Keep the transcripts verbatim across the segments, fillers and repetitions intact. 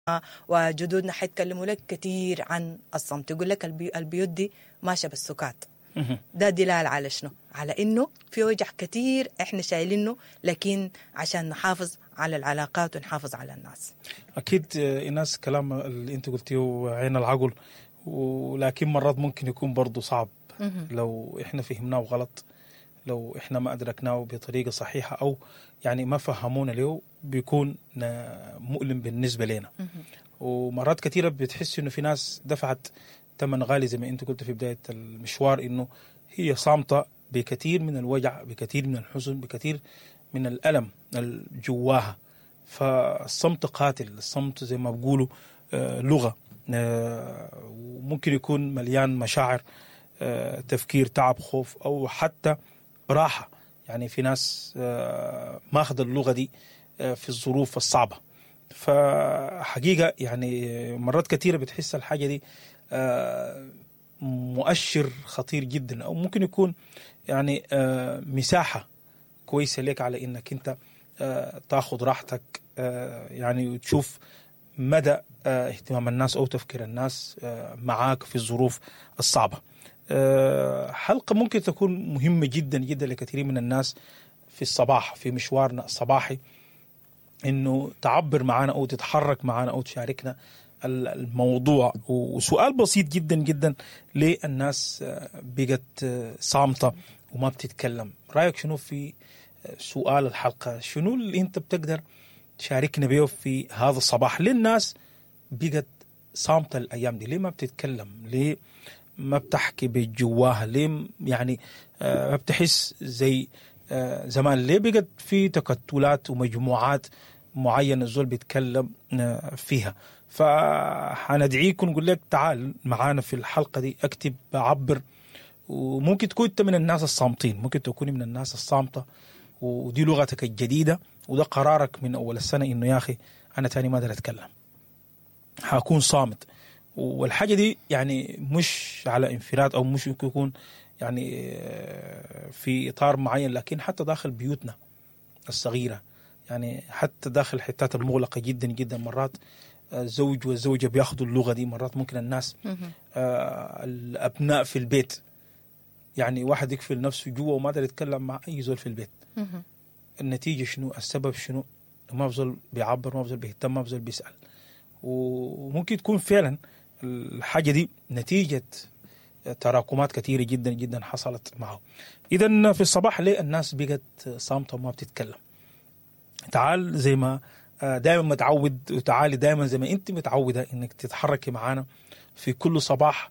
وجدودنا حيتكلموا لك كثير عن الصمت. يقول لك البي... البيوت دي ماشية بالسكات. ده دلال على شنو؟ على إنه في وجع كتير إحنا شايلينه، لكن عشان نحافظ على العلاقات ونحافظ على الناس. أكيد الناس كلام اللي أنت قلتيه عين العقل، ولكن مرات ممكن يكون برضو صعب لو إحنا فهمناه غلط، لو إحنا ما أدركناه بطريقة صحيحة أو يعني ما فهمونا له، بيكون مؤلم بالنسبة لنا. ومرات كثيرة بتحس إنه في ناس دفعت ثمن غالي زي ما أنت قلت في بداية المشوار، إنه هي صامتة بكثير من الوجع، بكثير من الحزن، بكثير من الألم الجواها. فالصمت قاتل، الصمت زي ما بقولوا آه لغة، آه وممكن يكون مليان مشاعر، آه تفكير، تعب، خوف، أو حتى راحة. يعني في ناس آه ما أخذ اللغة دي آه في الظروف الصعبة. فحقيقة يعني مرات كثيرة بتحس الحاجة دي آه مؤشر خطير جدا، أو ممكن يكون يعني آه مساحة كويسة لك على إنك أنت آه تأخذ راحتك، آه يعني وتشوف مدى آه اهتمام الناس أو تفكير الناس آه معاك في الظروف الصعبة. آه حلقة ممكن تكون مهمة جدا جدا لكثير من الناس في الصباح، في مشوارنا الصباحي، إنه تعبر معنا أو تتحرك معنا أو تشاركنا الموضوع. وسؤال بسيط جدا جدا، ليه الناس بقت صامتة وما بتتكلم؟ رأيك شنو في سؤال الحلقة؟ شنو اللي انت بتقدر تشاركنا به في هذا الصباح؟ ليه الناس بقت صامتة الأيام دي؟ ليه ما بتتكلم؟ ليه ما بتحكي بجواها؟ ليه يعني ما بتحس زي زمان؟ ليه بقت في تكتلات ومجموعات معينة الزول بيتكلم فيها؟ فحندعيكم نقول لك تعال معانا في الحلقة دي، اكتب، عبر. وممكن تكون انت من الناس الصامتين، ممكن تكوني من الناس الصامتة، ودي لغتك الجديدة، وده قرارك من أول السنة إنه يا أخي أنا تاني ما أقدر أتكلم، حأكون صامت. والحاجة دي يعني مش على انفراد، أو مش يكون يعني في إطار معين، لكن حتى داخل بيوتنا الصغيرة، يعني حتى داخل الحتات المغلقة جدا جدا، مرات الزوج والزوجة بياخدوا اللغة دي. مرات ممكن الناس آه الأبناء في البيت، يعني واحد يقفل نفسه جوا وما قادر يتكلم مع أي زول في البيت. النتيجة شنو؟ السبب شنو؟ ما بزول بيعبر، ما بزول بيهتم، ما بزول بيسأل. وممكن تكون فعلا الحاجة دي نتيجة تراكمات كثيرة جدا جدا حصلت معه. إذن في الصباح ليه الناس بقت صامتة وما بتتكلم؟ تعال زي ما دائما متعود، وتعالي دائما زي ما انت متعودة انك تتحركي معانا في كل صباح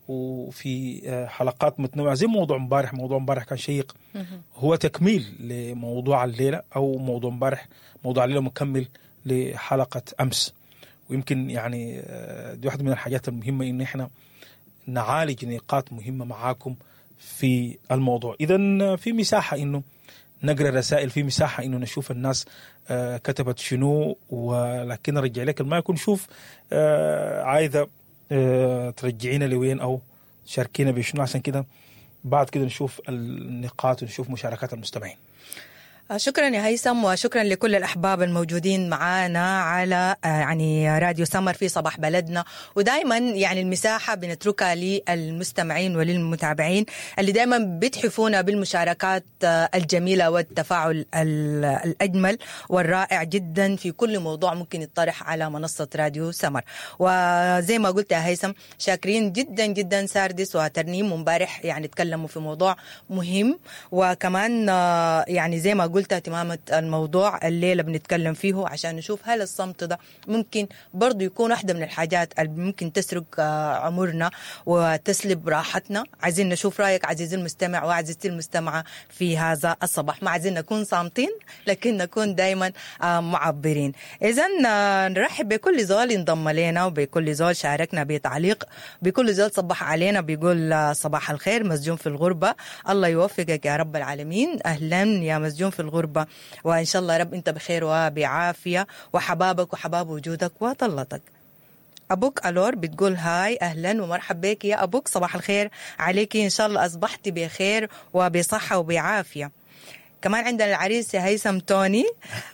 وفي حلقات متنوعة. زي موضوع مبارح، موضوع مبارح كان شيق، هو تكميل لموضوع الليلة، أو موضوع مبارح موضوع الليلة مكمل لحلقة أمس. ويمكن يعني دي واحدة من الحاجات المهمة إن إحنا نعالج نقاط مهمة معاكم في الموضوع. إذن في مساحة إنه نقرأ رسائل، في مساحة إنه نشوف الناس آه كتبت شنو، ولكن رجع لك ما يكون شوف آه عايزة آه ترجعينا لوين أو شاركينا بشنو، عشان كده بعد كده نشوف النقاط ونشوف مشاركات المستمعين. شكرا يا هيثم، وشكرا لكل الأحباب الموجودين معانا على يعني راديو سمر في صباح بلدنا. ودائما يعني المساحة بنتركها للمستمعين وللمتابعين اللي دائما بتحفونا بالمشاركات الجميلة والتفاعل الأجمل والرائع جدا في كل موضوع ممكن يطرح على منصة راديو سمر. وزي ما قلت يا هيثم، شاكرين جدا جدا ساردس وترنيم ومبارح، يعني تكلموا في موضوع مهم. وكمان يعني زي ما قلت اهتمامة الموضوع الليلة بنتكلم فيه عشان نشوف هل الصمت ده ممكن برضو يكون واحدة من الحاجات اللي ممكن تسرق عمرنا وتسلب راحتنا. عايزين نشوف رأيك عزيزي المستمع وعزيزتي المستمعة في هذا الصباح. ما عايزين نكون صامتين، لكن نكون دايما معبرين. إذن نرحب بكل زول انضم لنا، وبكل زول شاركنا بتعليق، بكل زول صبح علينا بيقول صباح الخير مسجون في الغربة، الله يوفقك يا رب العالمين. أهلا يا مسجون في الغربة، وإن شاء الله رب أنت بخير وبعافية، وحبابك وحباب وجودك وطلتك. أبوك ألور بتقول هاي أهلا ومرحب بك يا أبوك، صباح الخير عليك، إن شاء الله أصبحت بخير وبصحة وبعافية. كمان عندنا العريس يا هيثم توني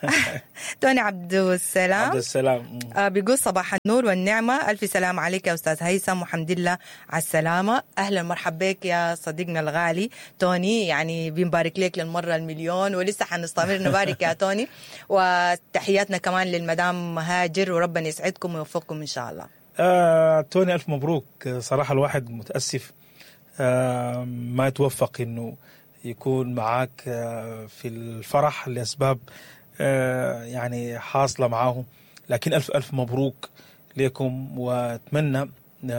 توني عبد السلام عبد السلام آه بيقول صباح النور والنعمة، ألف سلام عليك يا أستاذ هيثم وحمد لله على السلامة. أهلا مرحبا بك يا صديقنا الغالي توني، يعني بنبارك لك للمرة المليون ولسه حنستمر نبارك يا توني. وتحياتنا كمان للمدام هاجر، وربنا يسعدكم ويوفقكم إن شاء الله. آه توني ألف مبروك. صراحة الواحد متأسف آه ما يتوفق إنه يكون معاك آه في الفرح لأسباب آه يعني حاصلة معاه، لكن ألف ألف مبروك لكم، وأتمنى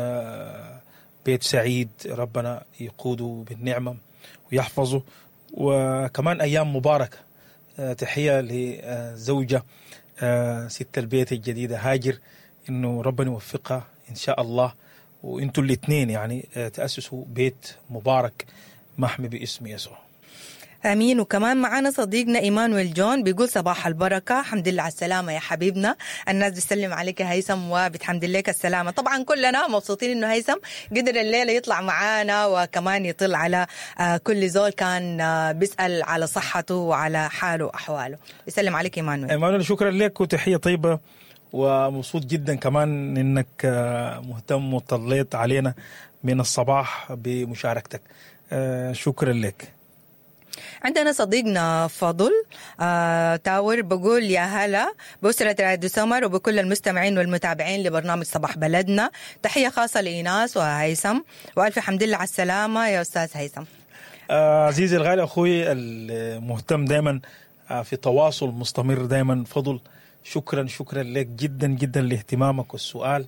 آه بيت سعيد ربنا يقوده بالنعمة ويحفظه، وكمان أيام مباركة. آه تحية لزوجة آه ست البيت الجديدة هاجر، إنه ربنا يوفقها إن شاء الله، وإنتوا الاثنين يعني تأسسوا بيت مبارك محمي باسم يسوع. امين. وكمان معنا صديقنا ايمانويل جون بيقول صباح البركه، الحمد لله على السلامه يا حبيبنا. الناس بتسلم عليك يا هيثم وبتحمد لك السلامه. طبعا كلنا مبسوطين انه هيثم قدر الليله يطلع معانا، وكمان يطل على كل زول كان بيسال على صحته وعلى حاله واحواله. بيسلم عليك ايمانويل. ايمانويل شكرا لك وتحيه طيبه، ومبسوط جدا كمان انك مهتم وطليت علينا من الصباح بمشاركتك. شكرا لك. عندنا صديقنا فضل آه تاور بقول يا هلا بأسرة راديو سمر وبكل المستمعين والمتابعين لبرنامج صباح بلدنا. تحية خاصة لإيناس وهيثم، وألف حمد لله على السلامة يا أستاذ هيثم. آه عزيزي الغالي أخوي المهتم دائما آه في تواصل مستمر دائما فضل، شكرا شكرا لك جدا جدا لاهتمامك والسؤال،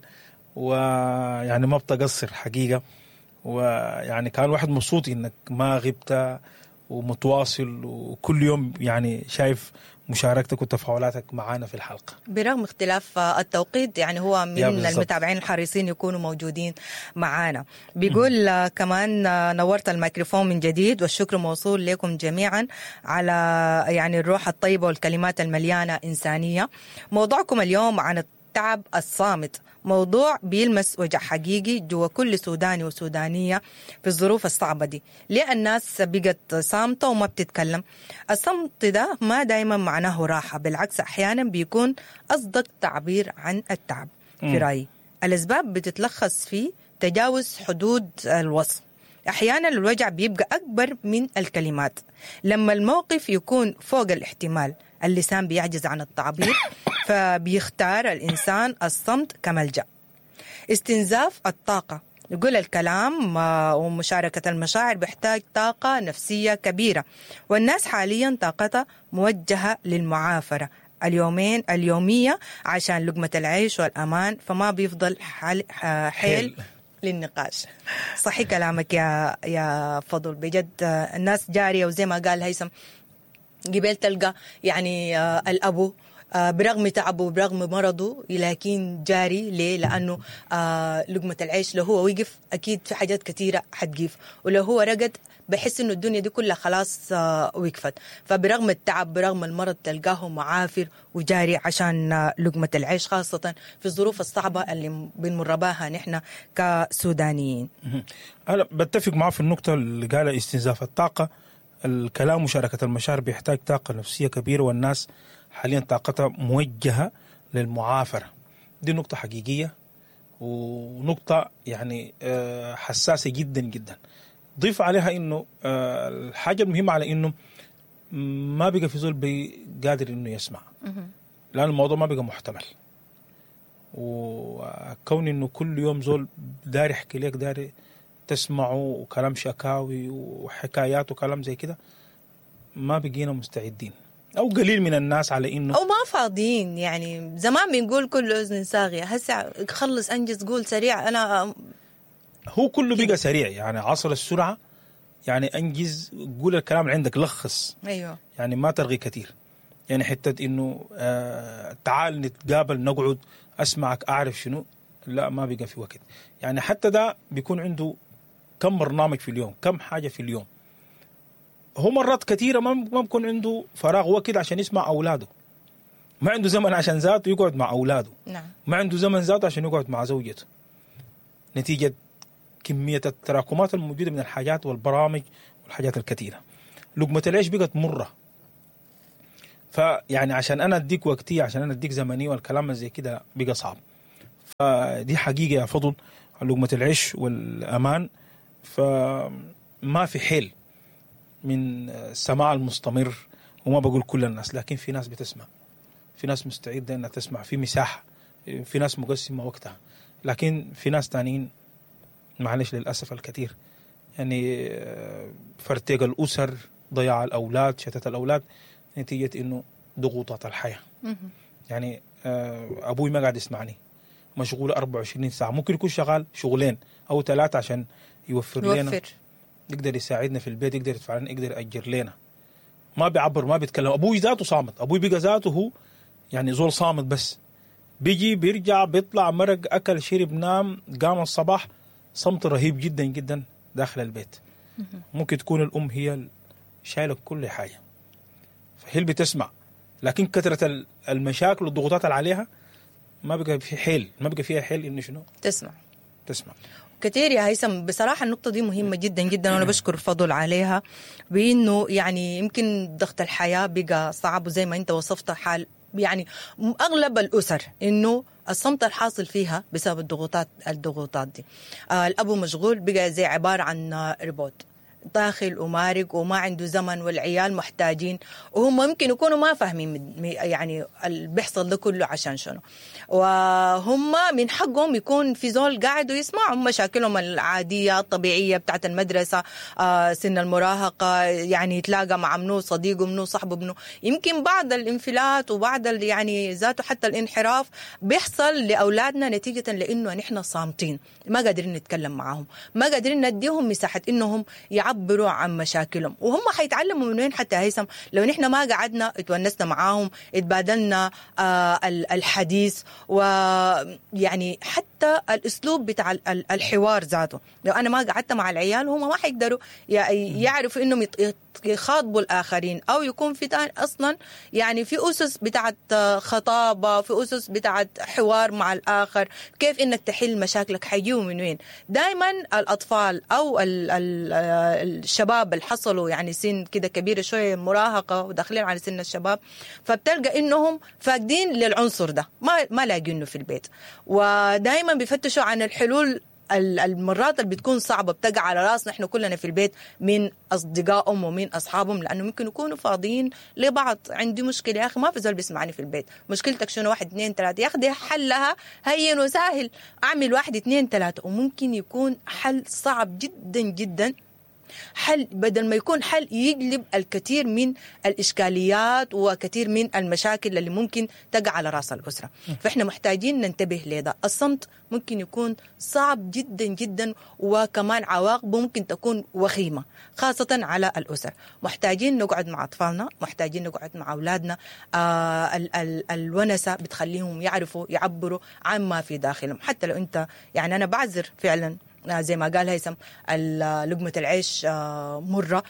ويعني ما بتقصر حقيقة، ويعني كان واحد مبسوط إنك ما غبت ومتواصل، وكل يوم يعني شايف مشاركتك وتفاعلاتك معنا في الحلقة برغم اختلاف التوقيت. يعني هو من المتابعين الحريصين يكونوا موجودين معنا. بيقول م- كمان نورت الميكروفون من جديد، والشكر موصول لكم جميعا على يعني الروح الطيبة والكلمات المليانة إنسانية. موضوعكم اليوم عن التعب الصامت، موضوع بيلمس وجع حقيقي جوا كل سوداني وسودانية في الظروف الصعبة دي. ليه الناس بقت صامتة وما بتتكلم؟ الصمت ده ما دايما معناه راحة، بالعكس أحيانا بيكون أصدق تعبير عن التعب. في رأيي الأسباب بتتلخص في تجاوز حدود الوصف. أحيانا الوجع بيبقى أكبر من الكلمات. لما الموقف يكون فوق الاحتمال اللسان بيعجز عن التعبير، فبيختار الإنسان الصمت كملجأ. استنزاف الطاقة، يقول الكلام ومشاركة المشاعر بيحتاج طاقة نفسية كبيرة، والناس حاليا طاقتها موجهة للمعافرة اليومين اليومية عشان لقمة العيش والأمان، فما بيفضل حيل, حيل للنقاش. صحيح كلامك يا يا فضل، بجد الناس جارية، وزي ما قال هيثم قبل تلقى يعني الأبو برغم تعبه برغم مرضه لكن جاري. ليه؟ لأنه لقمة العيش لو هو وقف أكيد في حاجات كثيرة حتقيف، ولو هو رقد بحس إنه الدنيا دي كلها خلاص وقفت. فبرغم التعب برغم المرض تلقاه معافر وجاري عشان لقمة العيش، خاصة في الظروف الصعبة اللي بنمر بها نحن كسودانيين. أنا بتفق معه في النقطة اللي قالها استنزاف الطاقة. الكلام مشاركة المشاعر بيحتاج طاقة نفسية كبيرة، والناس حاليا طاقتها موجهة للمعافرة. دي نقطة حقيقية ونقطة يعني حساسة جدا جدا. ضيف عليها انه الحاجة المهمة على انه ما بقى في زول قادر انه يسمع، لأن الموضوع ما بقى محتمل. وكون انه كل يوم زول داري يحكي لك داري تسمعه وكلام شكاوي وحكايات وكلام زي كده، ما بقينا مستعدين، أو قليل من الناس على إنه أو ما فاضيين. يعني زمان بنقول كل أذن صاغية، هسه خلص أنجز قول سريع. أنا هو كله بقى سريع، يعني عصر السرعة، يعني أنجز قول الكلام اللي عندك لخص. أيوة. يعني ما ترغي كتير، يعني حتة إنه آه تعال نتقابل نقعد أسمعك أعرف شنو، لا ما بقى في وقت. يعني حتى ده بيكون عنده كم برنامج في اليوم، كم حاجة في اليوم. هو مرات كثيرة ما بيكون عنده فراغ وقت عشان يسمع أولاده، ما عنده زمن عشان ذاته يقعد مع أولاده. نعم. ما عنده زمن ذاته عشان يقعد مع زوجته، نتيجة كمية التراكمات الموجودة من الحاجات والبرامج والحاجات الكثيرة. لقمة العيش بقت مرة، فيعني عشان أنا أديك وقتي، عشان أنا أديك زمني والكلام زي كده بقى صعب. فدي حقيقة يا فضل، لقمة العيش والأمان. فما في حيل من السماع المستمر، وما بقول كل الناس، لكن في ناس بتسمع، في ناس مستعدة أنها تسمع، في مساحة، في ناس مقسمة وقتها. لكن في ناس تانيين معلش للأسف الكثير يعني فرتق الأسر، ضياع الأولاد، شتت الأولاد نتيجة إنه ضغوطات الحياة. يعني أبوي ما قاعد يسمعني، مشغول أربعة وعشرين ساعة، ممكن يكون شغال شغلين أو ثلاثة عشان يوفر, يوفر لنا، يقدر يساعدنا في البيت، يقدر يدفع لنا، يقدر يأجر لنا. ما بيعبر، ما بيتكلم. أبوي ذاته صامت، أبوي بقى ذاته هو يعني زول صامت، بس بيجي بيرجع بيطلع مرق أكل شرب نام قام الصباح، صمت رهيب جدا جدا داخل البيت. ممكن تكون الأم هي شايلة كل حاجة، فهي اللي بتسمع، لكن كثرة المشاكل والضغوطات اللي عليها ما بقى في حيل، ما بقى فيها حيل إنه شنو تسمع تسمع كتير يا هيثم. بصراحة النقطة دي مهمة جدا جدا، وأنا بشكر فضل عليها، بأنه يعني يمكن ضغط الحياة بقى صعب، وزي ما أنت وصفت حال يعني أغلب الأسر إنه الصمت الحاصل فيها بسبب الضغوطات الضغوطات دي. آه الأب مشغول، بقى زي عبارة عن ريبوت داخل ومارق وما عنده زمن، والعيال محتاجين، وهم ممكن يكونوا ما فاهمين يعني اللي بيحصل ده كله عشان شنو، وهم من حقهم يكون في زول قاعد ويسمعوا مشاكلهم العادية الطبيعية بتاعت المدرسة، آه سن المراهقة، يعني يتلاقى مع منو صديقه، منو صاحبه، منو يمكن بعض الانفلات وبعض يعني ذاته حتى الانحراف بيحصل لأولادنا نتيجة لأنه نحن صامتين، ما قادرين نتكلم معهم، ما قادرين نديهم مساحة إنهم يعبروا عن مشاكلهم. وهم حيتعلموا من وين حتى هيثم؟ لو نحن ما قعدنا اتونسنا معاهم، اتبادلنا آه الحديث، ويعني حتى الاسلوب بتاع الحوار ذاته، لو انا ما قعدت مع العيال هم ما حيقدروا يعرفوا انهم يخاطبوا الاخرين، او يكون في اصلا يعني في اسس بتاعت خطابه، في اسس بتاعت حوار مع الاخر، كيف انك تحل مشاكلك حيجوا من وين. دائما الاطفال او ال ال الشباب اللي حصلوا يعني سن كده كبيره شويه، مراهقه وداخلين على سن الشباب، فبتلقى انهم فاقدين للعنصر ده، ما ما لاقينه في البيت، ودائما بيفتشوا عن الحلول المرات اللي بتكون صعبة بتقع على راسنا احنا كلنا في البيت من أصدقائهم ومن أصحابهم، لأنه ممكن يكونوا فاضيين لبعض. عندي مشكلة يا أخي، ما في زول بيسمعني في البيت، مشكلتك شنو؟ واحد اثنين ثلاثة، يا أخي دي حلها هين وسهل، أعمل واحد اثنين ثلاثة. وممكن يكون حل صعب جدا جدا، حل بدل ما يكون حل يقلب الكثير من الإشكاليات وكثير من المشاكل اللي ممكن تقع على رأس الأسرة. فإحنا محتاجين ننتبه لهذا. الصمت ممكن يكون صعب جدا جدا، وكمان عواقبه ممكن تكون وخيمة خاصة على الأسر. محتاجين نقعد مع أطفالنا، محتاجين نقعد مع أولادنا. آه ال ال الونسة بتخليهم يعرفوا يعبروا عن ما في داخلهم. حتى لو أنت يعني أنا بعذر فعلا زي ما قال هيثم، لقمة العيش مرة،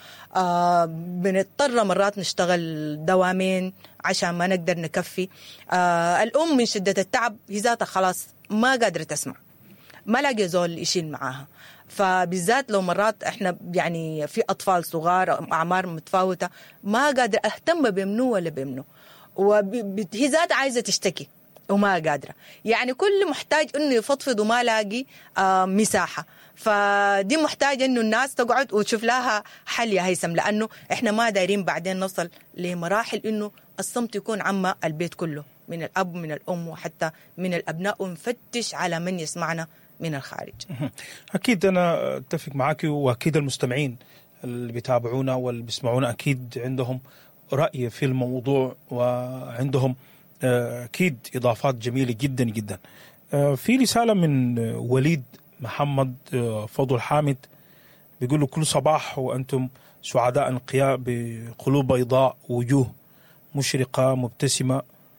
بنضطر مرات نشتغل دوامين عشان ما نقدر نكفي. الأم من شدة التعب هي ذاتها خلاص ما قادرة تسمع، ما لاقي زول يشيل معاها. فبالذات لو مرات احنا يعني في أطفال صغار أعمار متفاوتة، ما قادرة أهتم بمنو ولا بمنو، وهي ذاتها عايزة تشتكي وما قادرة، يعني كل محتاج انه يفضفض وما لاقي آه مساحة. فدي محتاجة انه الناس تقعد وتشوف لها حل يا هيثم، لانه احنا ما دايرين بعدين نصل لمراحل انه الصمت يكون عم البيت كله، من الاب من الام وحتى من الابناء، ونفتش على من يسمعنا من الخارج. اكيد انا اتفق معك، واكيد المستمعين اللي بيتابعونا واللي بيسمعونا اكيد عندهم رأي في الموضوع، وعندهم أكيد إضافات جميلة جدا جدا. في رسالة من وليد محمد فضل حامد، بيقول له: كل صباح وأنتم سعداء انقياء بقلوب بيضاء، وجوه مشرقة مبتسمة،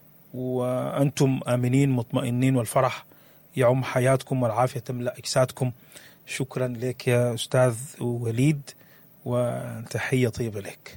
وأنتم آمنين مطمئنين، والفرح يعم حياتكم والعافية تملأ أجسادكم. شكرا لك يا أستاذ وليد، وتحية طيبة لك.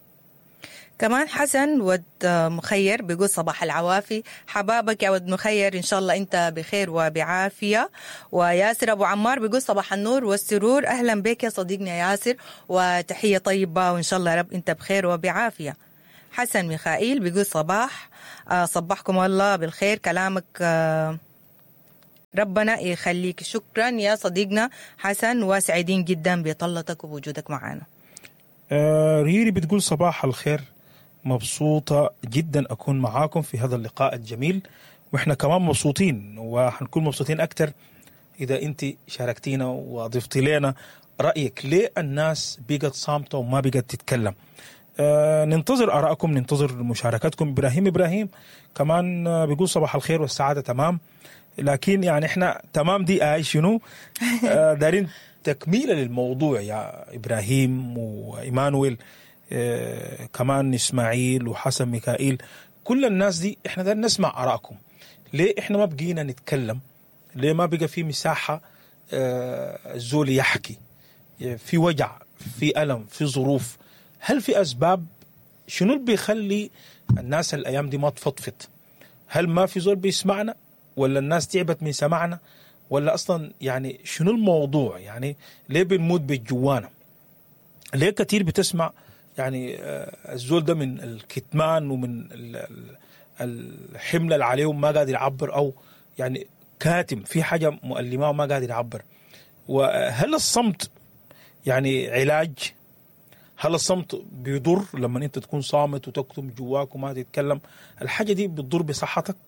كمان حسن ود مخير بيقول: صباح العوافي، حبابك يا ود مخير، إن شاء الله أنت بخير وبعافية. وياسر أبو عمار بيقول: صباح النور والسرور، أهلا بك يا صديقنا ياسر، وتحية طيبة، وإن شاء الله يا رب أنت بخير وبعافية. حسن ميخائيل بيقول صباح آه صبحكم الله بالخير، كلامك آه ربنا يخليك. شكرا يا صديقنا حسن، وسعيدين جدا بطلتك وبوجودك معنا. آه ريري بتقول صباح الخير، مبسوطة جدا أكون معاكم في هذا اللقاء الجميل، وإحنا كمان مبسوطين وحنكون مبسوطين أكتر إذا أنت شاركتينا وضفتي لنا رأيك ليه الناس بقت صامتة وما بقت تتكلم. آه ننتظر آرائكم، ننتظر مشاركاتكم. إبراهيم إبراهيم كمان آه بيقول صباح الخير والسعادة تمام، لكن يعني إحنا تمام دي آي شنو آه دارين تكميلة للموضوع يا إبراهيم وإيمانويل، آه كمان إسماعيل وحسن ميكائيل، كل الناس دي إحنا دارين نسمع آرائكم. ليه إحنا ما بقينا نتكلم؟ ليه ما بقى في مساحة آه الزول يحكي؟ في وجع، في ألم، في ظروف، هل في أسباب؟ شنو اللي بيخلي الناس الأيام دي ما تفضفض؟ هل ما في زول بيسمعنا، ولا الناس تعبت من سمعنا، ولا أصلا يعني شنو الموضوع؟ يعني ليه بنموت بالجوانا؟ ليه كتير بتسمع يعني الزول ده من الكتمان ومن الحمل اللي عليهم ما قادر يعبر، أو يعني كاتم في حاجة مؤلمة وما قادر يعبر؟ وهل الصمت يعني علاج؟ هل الصمت بيضر لما انت تكون صامت وتكتم جواك وما تتكلم؟ الحاجة دي بتضر بصحتك؟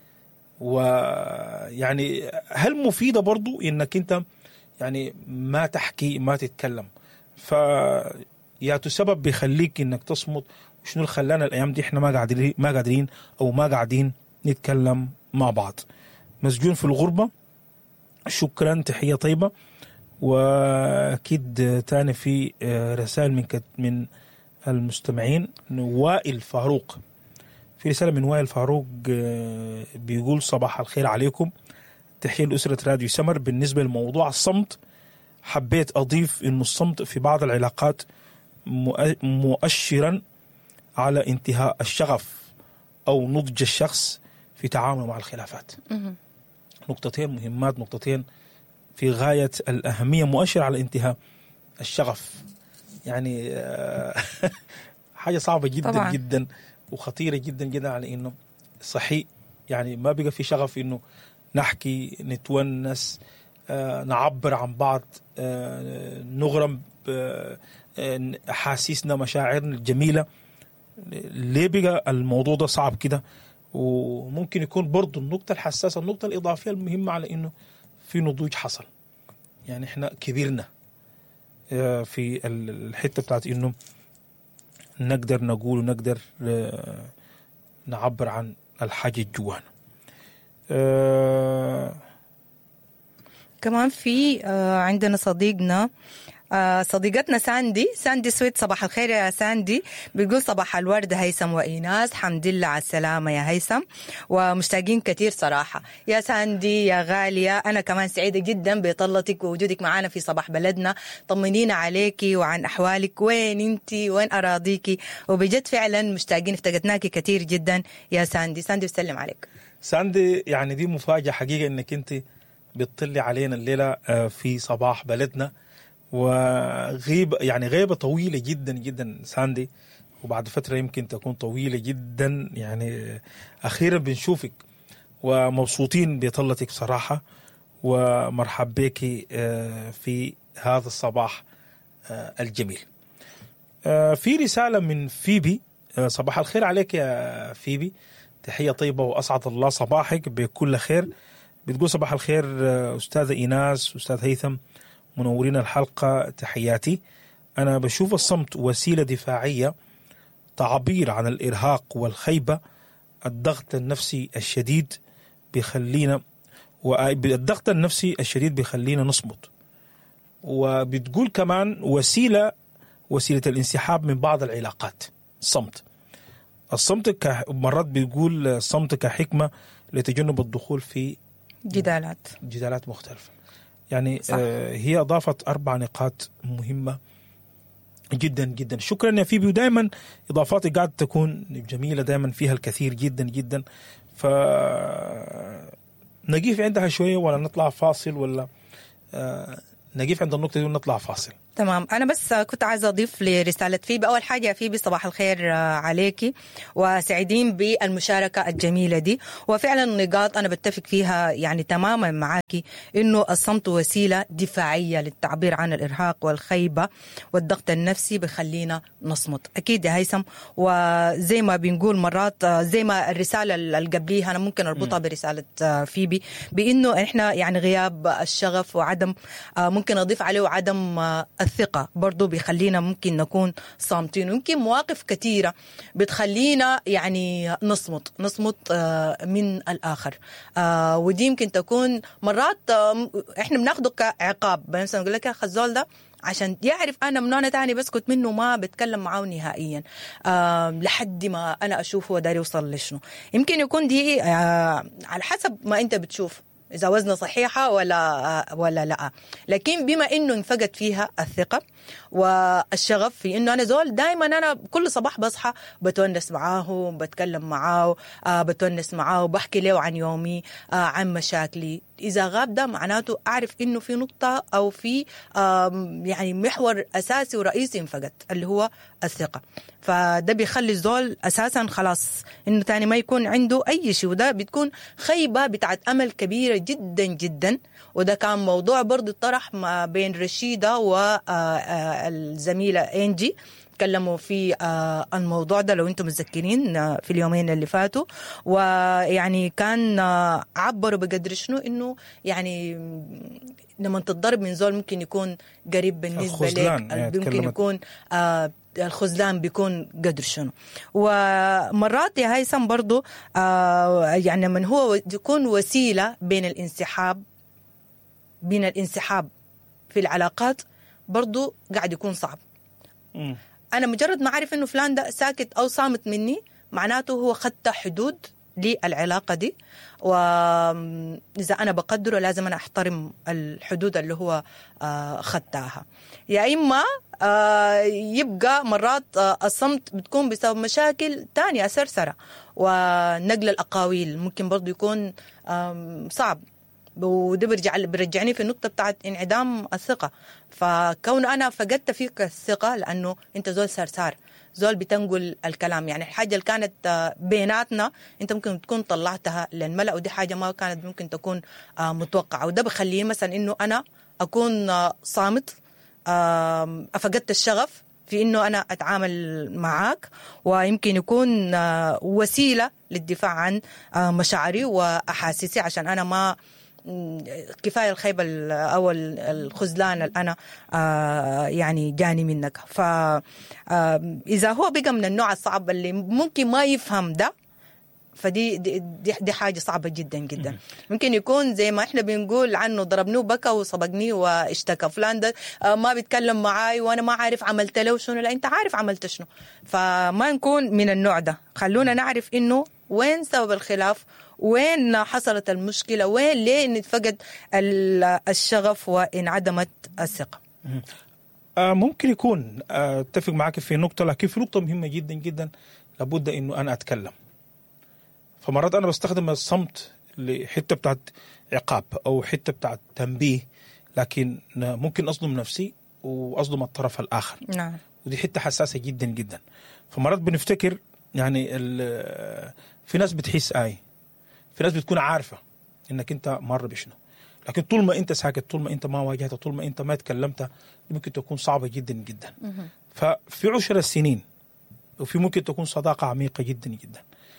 ويعني هل مفيدة برضو انك انت يعني ما تحكي ما تتكلم؟ فيا سبب بيخليك انك تصمت، وشنو اللي خلانا الايام دي احنا ما قاعدين ما قادرين او ما قاعدين نتكلم مع بعض؟ مسجون في الغربة، شكرا، تحية طيبة. واكيد تاني في رسائل من من المستمعين. وائل فاروق، في رسالة من وائل فاروق بيقول صباح الخير عليكم، تحية لأسرة راديو سمر. بالنسبة لموضوع الصمت، حبيت أضيف إنه الصمت في بعض العلاقات مؤشرا على انتهاء الشغف أو نضج الشخص في تعامله مع الخلافات. نقطتين مهمات، نقطتين في غاية الأهمية، مؤشر على انتهاء الشغف. يعني حاجة صعبة جدا طبعا. جدا وخطيرة جدا جدا على إنه صحيح يعني ما بقى في شغف إنه نحكي، نتونس، آه، نعبر عن بعض، آه، نغرم أحاسيسنا، مشاعرنا الجميلة. ليه بقى الموضوع ده صعب كده؟ وممكن يكون برضو النقطة الحساسة، النقطة الإضافية المهمة على إنه في نضوج حصل. يعني إحنا كبرنا في الحتة بتاعت إنه نقدر نقول ونقدر نعبر عن الحاجة جوانا. أه كمان في عندنا صديقنا صديقتنا ساندي ساندي سويت. صباح الخير يا ساندي، بتقول صباح الورد هيثم وإيناس، حمد لله على السلامة يا هيثم، ومشتاقين كتير صراحة يا ساندي يا غالية. أنا كمان سعيدة جدا بطلتك ووجودك معنا في صباح بلدنا. طمنينا عليكي وعن أحوالك، وين انتي، وين أراضيكي، وبجد فعلا مشتاقين، افتقدناكي كتير جدا يا ساندي. ساندي بسلم عليك. ساندي يعني دي مفاجأة حقيقة انك انت بتطلي علينا الليلة في صباح بلدنا، وغيب يعني غيبة طويلة جدا جدا ساندي، وبعد فترة يمكن تكون طويلة جدا. يعني أخيرا بنشوفك ومبسوطين بطلتك صراحة، ومرحب بك في هذا الصباح الجميل. في رسالة من فيبي. صباح الخير عليك يا فيبي، تحية طيبة وأسعد الله صباحك بكل خير. بتقول صباح الخير أستاذة إيناس، أستاذ هيثم، منورين الحلقة، تحياتي. أنا بشوف الصمت وسيلة دفاعية، تعبير عن الإرهاق والخيبة. الضغط النفسي الشديد بيخلينا والضغط النفسي الشديد بيخلينا نصمت. وبتقول كمان وسيلة وسيلة الانسحاب من بعض العلاقات. الصمت الصمت مرات بيقول الصمت كحكمة لتجنب الدخول في جدالات جدالات مختلفة. يعني آه هي أضافت أربع نقاط مهمة جدا جدا. شكرا يا فيبي، ودائما إضافاتي قاعدة تكون جميلة، دائما فيها الكثير جدا جدا. ف نقيف عندها شوية ولا نطلع فاصل، ولا آه نقيف عند النقطة دي ونطلع فاصل؟ تمام. أنا بس كنت عايزة أضيف لرسالة فيبي. أول حاجة فيبي صباح الخير عليكي، وسعيدين بالمشاركة الجميلة دي. وفعلا نقاط أنا بتفق فيها يعني تماما معاكي، إنه الصمت وسيلة دفاعية للتعبير عن الإرهاق والخيبة والضغط النفسي، بخلينا نصمت. أكيد يا هيثم، وزي ما بنقول مرات، زي ما الرسالة اللي قبليها أنا ممكن أربطها برسالة فيبي، بإنه إحنا يعني غياب الشغف وعدم، ممكن أضيف عليه عدم الثقة برضو بيخلينا ممكن نكون صامتين. ويمكن مواقف كثيرة بتخلينا يعني نصمت نصمت من الآخر، ودي يمكن تكون مرات إحنا بناخده كعقاب. مثلا نقول لك يا أخي الزول ده عشان يعرف أنا من نوع تاني بسكت منه، ما بتكلم معه نهائيا أه لحد ما أنا أشوف هو داري يوصل لشنو. يمكن يكون دي أه على حسب ما أنت بتشوف إذا وزنه صحيحة ولا ولا لا. لكن بما إنه انفقد فيها الثقة والشغف في إنه أنا زول دائما أنا كل صباح بصحى بتونس معاه، بتكلم معاه، آه بتونس معاه، بحكي له عن يومي، آه عن مشاكلي. إذا غاب ده معناته أعرف إنه في نقطة أو في آه يعني محور أساسي ورئيسي انفقد، اللي هو الثقة. فده بيخلي الزول أساسا خلاص إنه تاني ما يكون عنده أي شيء، وده بتكون خيبة بتاعت أمل كبيرة جدا جدا. وده كان موضوع برضو طرح ما بين رشيدة والزميلة إنجي، تكلموا في الموضوع ده لو انتم متذكرين في اليومين اللي فاتوا. ويعني كان عبروا بقدر شنو انه يعني لما تتضرب من زول ممكن يكون قريب بالنسبة لك، ممكن يكون الخذلان بيكون قدر شنو. ومرات يا هيثم برضو يعني من هو يكون وسيلة بين الانسحاب بين الانسحاب في العلاقات برضو قاعد يكون صعب. م. أنا مجرد ما أعرف إنه فلان ده ساكت أو صامت مني معناته هو خدت حدود للعلاقة دي، وإذا أنا بقدره لازم أنا أحترم الحدود اللي هو خدتها. يا إما يبقى مرات الصمت بتكون بسبب مشاكل تانية سرسرة، ونقل الأقاويل ممكن برضو يكون صعب، وده برجع برجعني في النقطة بتاعت انعدام الثقة. فكون أنا فقدت فيك الثقة لأنه أنت زول سرسار، زول بتنقل الكلام، يعني الحاجة اللي كانت بيناتنا أنت ممكن تكون طلعتها للملأ، ودي حاجة ما كانت ممكن تكون متوقعة. وده بخليه مثلا إنه أنا أكون صامت، أفقدت الشغف في إنه أنا أتعامل معاك، ويمكن يكون وسيلة للدفاع عن مشاعري وأحاسيسي، عشان أنا ما كفاية الخيبة أو الخذلان اللي أنا آه يعني جاني منك. فإذا هو بقى من النوع الصعب اللي ممكن ما يفهم ده، فدي دي, دي, دي حاجة صعبة جدا جدا. ممكن يكون زي ما احنا بنقول عنه ضربني وبكى وصبقني واشتكى، فلان ده آه ما بيتكلم معاي وانا ما عارف عملت له شنو. لا، انت عارف عملت شنو. فما نكون من النوع ده. خلونا نعرف انه وين سبب الخلاف، وين حصلت المشكلة، وين ليه نتفقد الشغف وانعدمت الثقة. آه ممكن يكون اتفق معك في نقطة، لكن في نقطة مهمة جدا جدا لابد انه انا اتكلم. فمرات انا بستخدم الصمت لحتة بتاعت عقاب او حتة بتاعت تنبيه، لكن ممكن اظلم نفسي واظلم الطرف الاخر. نعم. ودي حتة حساسة جدا جدا. فمرات بنفتكر يعني في ناس بتحس آي، في ناس بتكون عارفة انك انت مر بشنو، لكن طول ما انت ساكت، طول ما انت ما واجهت، طول ما انت ما تكلمت، ممكن تكون صعبة جدا جدا. ففي عشر السنين وفي ممكن تكون صداقة عميقة جدا جدا،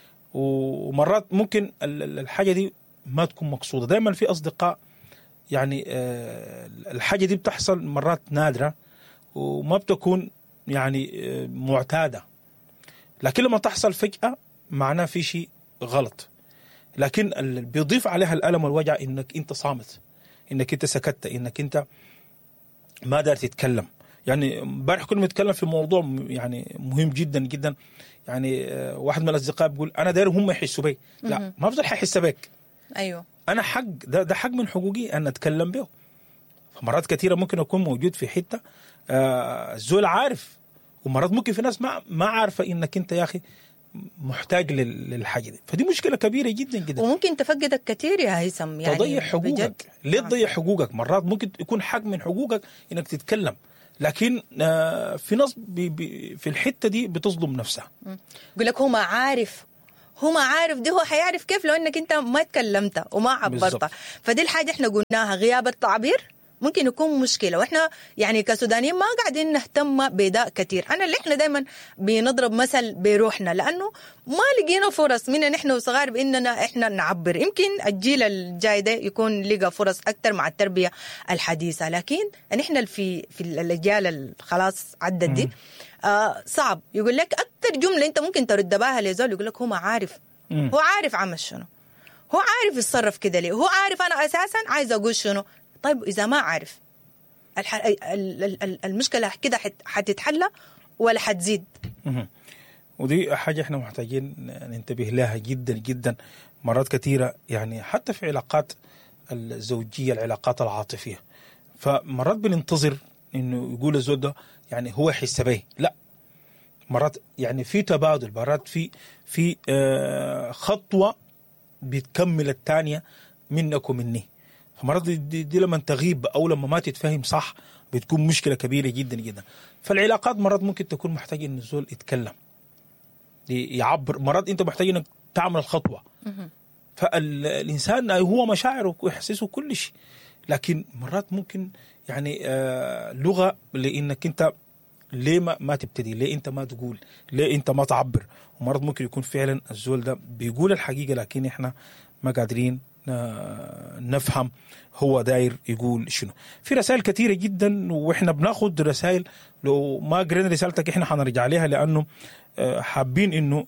ومرات ممكن الحاجة دي ما تكون مقصودة. دائما في أصدقاء يعني الحاجة دي بتحصل مرات نادرة وما بتكون يعني معتادة، لكن لما تحصل فجأة معناه في شيء غلط. لكن اللي بيضيف عليها الألم والوجع إنك أنت صامت، إنك أنت سكت، إنك أنت ما دار تتكلم. يعني امبارح كنا بنتكلم في موضوع يعني مهم جدا جدا. يعني واحد من الأصدقاء بيقول أنا داير هم يحسوا بي. لا، ما أفضل حيحس بك. أيوه، أنا حق ده, ده حق من حقوقي أن أتكلم به. فمرات كثيرة ممكن أكون موجود في حتة آه الزول عارف، ومرات ممكن في ناس ما ما عارفة إنك أنت يا أخي محتاج للحاجة دي. فدي مشكلة كبيرة جدا جدا، وممكن تفقدك كثير يا هيثم. يعني تضيع حقوقك. ليه تضيع حقوقك؟ مرات ممكن يكون حق من حقوقك إنك تتكلم، لكن في ناس بي بي في الحتة دي بتظلم نفسها. يقول لك هو ما عارف، هو ما عارف، دي هو حيعرف كيف لو انك انت ما تكلمت وما عبرت. فدي الحاجة احنا قلناها، غياب التعبير ممكن يكون مشكلة، واحنا يعني كسودانيين ما قاعدين نهتم بده كتير. انا اللي احنا دايما بنضرب مثل بروحنا، لانه ما لقينا فرص من نحن وصغار باننا احنا نعبر. يمكن الجيل الجاي ده يكون لقى فرص اكثر مع التربية الحديثة، لكن نحن في في الاجيال اللي خلاص عدت دي آه صعب. يقول لك اكثر جملة انت ممكن ترد بها لزول يقول لك هو ما عارف. مم. هو عارف عمل شنو، هو عارف يتصرف كده ليه، هو عارف انا اساسا عايز اقول شنو. طيب إذا ما عارف الح... المشكلة كده حتتحل ولا حتزيد؟ ودي حاجة احنا محتاجين ننتبه لها جدا جدا مرات كثيرة، يعني حتى في علاقات الزوجية، العلاقات العاطفية. فمرات بننتظر انه يقول الزوج ده يعني هو يحس به، لا، مرات يعني في تبادل، مرات في في آه خطوة بتكمل الثانية منك ومني. مرات دي, دي, دي لما تغيب أو لما ما تتفهم صح بتكون مشكلة كبيرة جدا جدا. فالعلاقات مرات ممكن تكون محتاج إن الزول يتكلم يعبر، مرات أنت محتاج إنك تعمل الخطوة. فالإنسان هو مشاعره وإحساسه كل شيء، لكن مرات ممكن يعني آه لغة لإنك أنت ليه ما, ما تبتدي، ليه أنت ما تقول، ليه أنت ما تعبر. ومرات ممكن يكون فعلا الزول ده بيقول الحقيقة لكن إحنا ما قادرين نفهم هو داير يقول شنو. في رسائل كثيرة جدا واحنا بناخد رسائل، لو ما قرينا رسالتك احنا حنرجع عليها، لانه حابين انه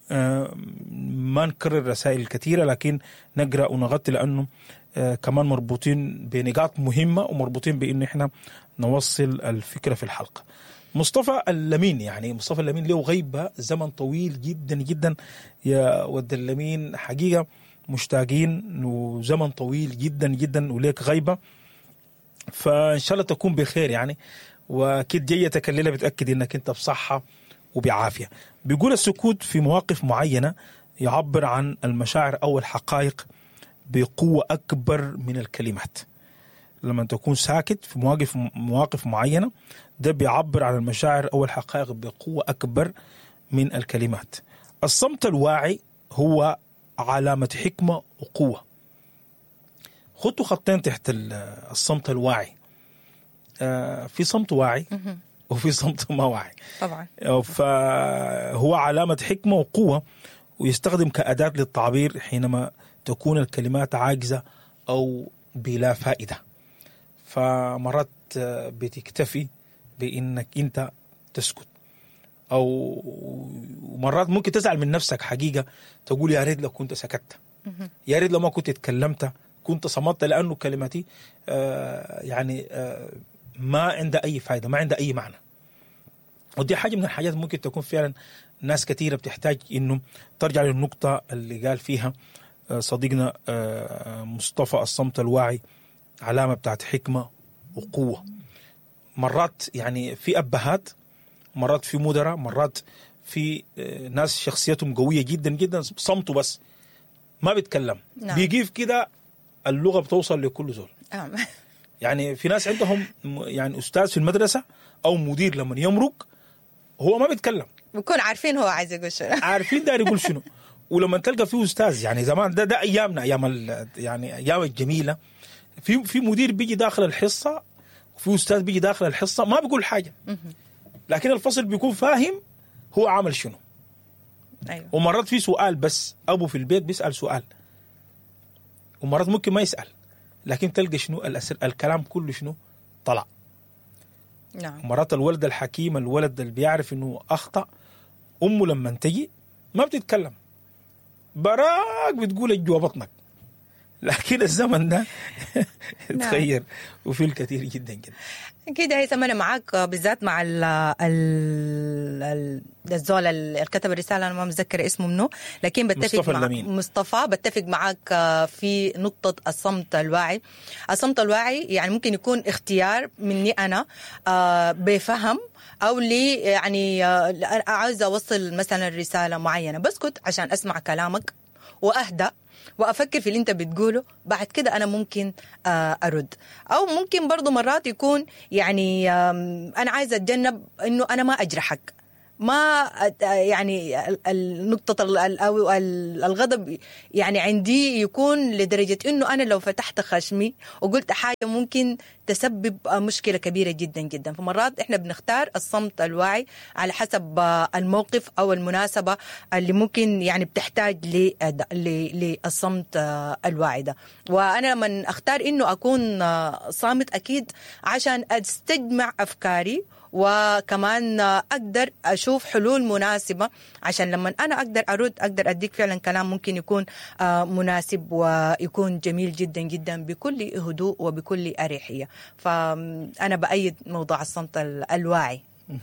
ما نكرر رسائل كثيرة لكن نقرأ ونغطي، لانه كمان مربوطين بنقاط مهمة ومربوطين بان احنا نوصل الفكرة في الحلقة. مصطفى اللمين، يعني مصطفى اللمين له غيبة زمن طويل جدا جدا يا ود اللمين، حقيقة مشتاقين وزمن طويل جدا جدا وليك غيبة، فإن شاء الله تكون بخير يعني. وأكيد جيتك الليلة بتأكد إنك أنت بصحة وبعافية. بيقول السكوت في مواقف معينة يعبر عن المشاعر أو الحقائق بقوة أكبر من الكلمات. لما تكون ساكت في مواقف مواقف معينة ده بيعبر عن المشاعر أو الحقائق بقوة أكبر من الكلمات. الصمت الواعي هو علامة حكمة وقوة. خدوا خطين تحت الصمت الواعي. آه في صمت واعي وفي صمت ما واعي طبعا، فهو علامة حكمة وقوة، ويستخدم كأداة للتعبير حينما تكون الكلمات عاجزة أو بلا فائدة. فمرات بتكتفي بإنك أنت تسكت، أو مرات ممكن تزعل من نفسك حقيقة، تقول يا ريت لو كنت سكت، يا ريت لو ما كنت اتكلمت، كنت صمت، لأنه كلمتي آه يعني آه ما عندها أي فائدة، ما عندها أي معنى. ودي حاجة من الحاجات ممكن تكون فعلا ناس كثيرة بتحتاج إنه ترجع للنقطة اللي قال فيها آه صديقنا آه مصطفى، الصمت الواعي علامة بتاعت حكمة وقوة. مرات يعني في أبهات، مرات في مدراء، مرات في ناس شخصيتهم قوية جدا جدا، صمتوا بس ما بيتكلم. نعم. بيجيف كده اللغة بتوصل لكل زول. نعم. يعني في ناس عندهم يعني أستاذ في المدرسة أو مدير لما يمرق هو ما بيتكلم، بيكون عارفين هو عايز يقول شنو، عارفين داير يقول شنو. ولما تلقى فيه أستاذ، يعني زمان ده ده أيامنا، أيام يعني أيام الجميلة، في في مدير بيجي داخل الحصة وفي أستاذ بيجي داخل الحصة ما بيقول حاجة، لكن الفصل بيكون فاهم هو عمل شنو. أيوة. ومرات في سؤال بس، أبو في البيت بيسأل سؤال، ومرات ممكن ما يسأل، لكن تلقى شنو الأسر الكلام كله شنو طلع. نعم. مرات الولد الحكيم، الولد اللي بيعرف إنه أخطأ، أمه لما تجي ما بتتكلم، براك بتقول الجوا بطنك، لكن الزمن ده تغير وفي الكثير جدا جدا كده. هيثم أنا معاك بالذات مع ال ال الزول اللي كتب الرسالة، أنا ما متذكر اسمه منه، لكن بتفق مع مصطفى، بتفق معاك في نقطة الصمت الواعي. الصمت الواعي يعني ممكن يكون اختيار مني أنا بفهم، أو لي يعني عايزة أوصل مثلا رسالة معينة، بسكت عشان أسمع كلامك وأهدأ وأفكر في اللي أنت بتقوله، بعد كده أنا ممكن أرد. أو ممكن برضو مرات يكون يعني أنا عايزة أتجنب إنه أنا ما أجرحك، ما يعني النقطة أو الغضب يعني عندي يكون لدرجة إنه أنا لو فتحت خشمي وقلت حاجة ممكن تسبب مشكلة كبيرة جدا جدا. فمرات إحنا بنختار الصمت الواعي على حسب الموقف أو المناسبة اللي ممكن يعني بتحتاج للصمت الواعي ده. وأنا لما أختار إنه أكون صامت أكيد عشان أستجمع أفكاري، وكمان أقدر أشوف حلول مناسبة عشان لما أنا أقدر أرد أقدر أديك فعلا كلام ممكن يكون مناسب ويكون جميل جدا جدا بكل هدوء وبكل أريحية. فأنا بأيد موضوع الصمت الواعي.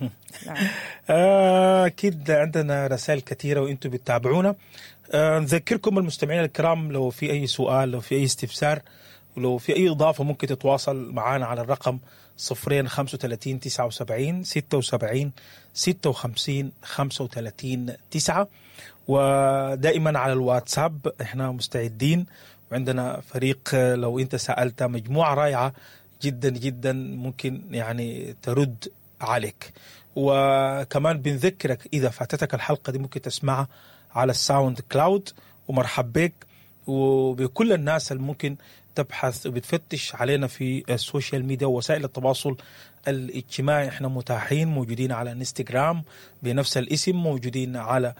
أكيد عندنا رسائل كثيرة وإنتم بتتابعونا. نذكركم المستمعين الكرام لو في أي سؤال، لو في أي استفسار، ولو في أي إضافة ممكن تتواصل معنا على الرقم صفرين خمسة وثلاثين تسعة وسبعين ستة وسبعين ستة وخمسين خمسة وثلاثين تسعة. ودائما على الواتساب احنا مستعدين، وعندنا فريق لو انت سألت مجموعة رائعة جدا جدا ممكن يعني ترد عليك. وكمان بنذكرك إذا فاتتك الحلقة دي ممكن تسمعها على الساوند كلاود. ومرحب بك وبكل الناس اللي ممكن تبحث وبتفتش علينا في السوشيال ميديا ووسائل التواصل الاجتماعي. احنا متاحين، موجودين على انستغرام بنفس الاسم، موجودين على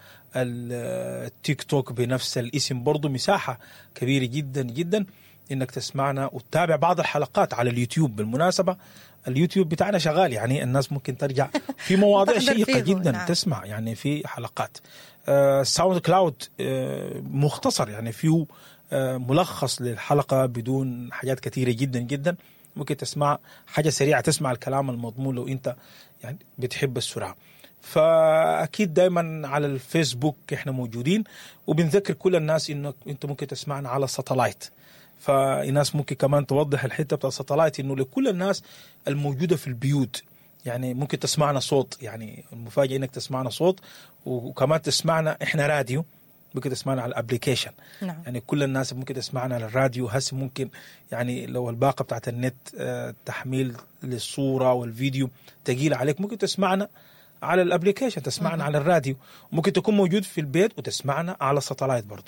التيك توك بنفس الاسم، برضو مساحة كبيرة جدا جدا انك تسمعنا وتتابع بعض الحلقات على اليوتيوب. بالمناسبة اليوتيوب بتاعنا شغال، يعني الناس ممكن ترجع في مواضيع شيقة جدا نعم. تسمع يعني في حلقات. آه ساوند كلاود آه مختصر، يعني فيه آه ملخص للحلقة بدون حاجات كثيرة جدا جدا، ممكن تسمع حاجة سريعة، تسمع الكلام المضمون لو انت يعني بتحب السرعة. فأكيد دايما على الفيسبوك احنا موجودين، وبنذكر كل الناس انه انت ممكن تسمعنا على الساتلايت. فالناس ممكن كمان توضح الحتة بتاع الساتلايت انه لكل الناس الموجودة في البيوت، يعني ممكن تسمعنا صوت، يعني المفاجأة انك تسمعنا صوت، وكمان تسمعنا احنا راديو، ممكن تسمعنا على الابليكيشن نعم. يعني كل الناس ممكن تسمعنا على الراديو. هسه ممكن يعني لو الباقة بتاعت النت اه تحميل للصورة والفيديو تقيل عليك، ممكن تسمعنا على الابليكيشن، تسمعنا م- على الراديو. ممكن تكون موجود في البيت وتسمعنا على الساتلايت برضو.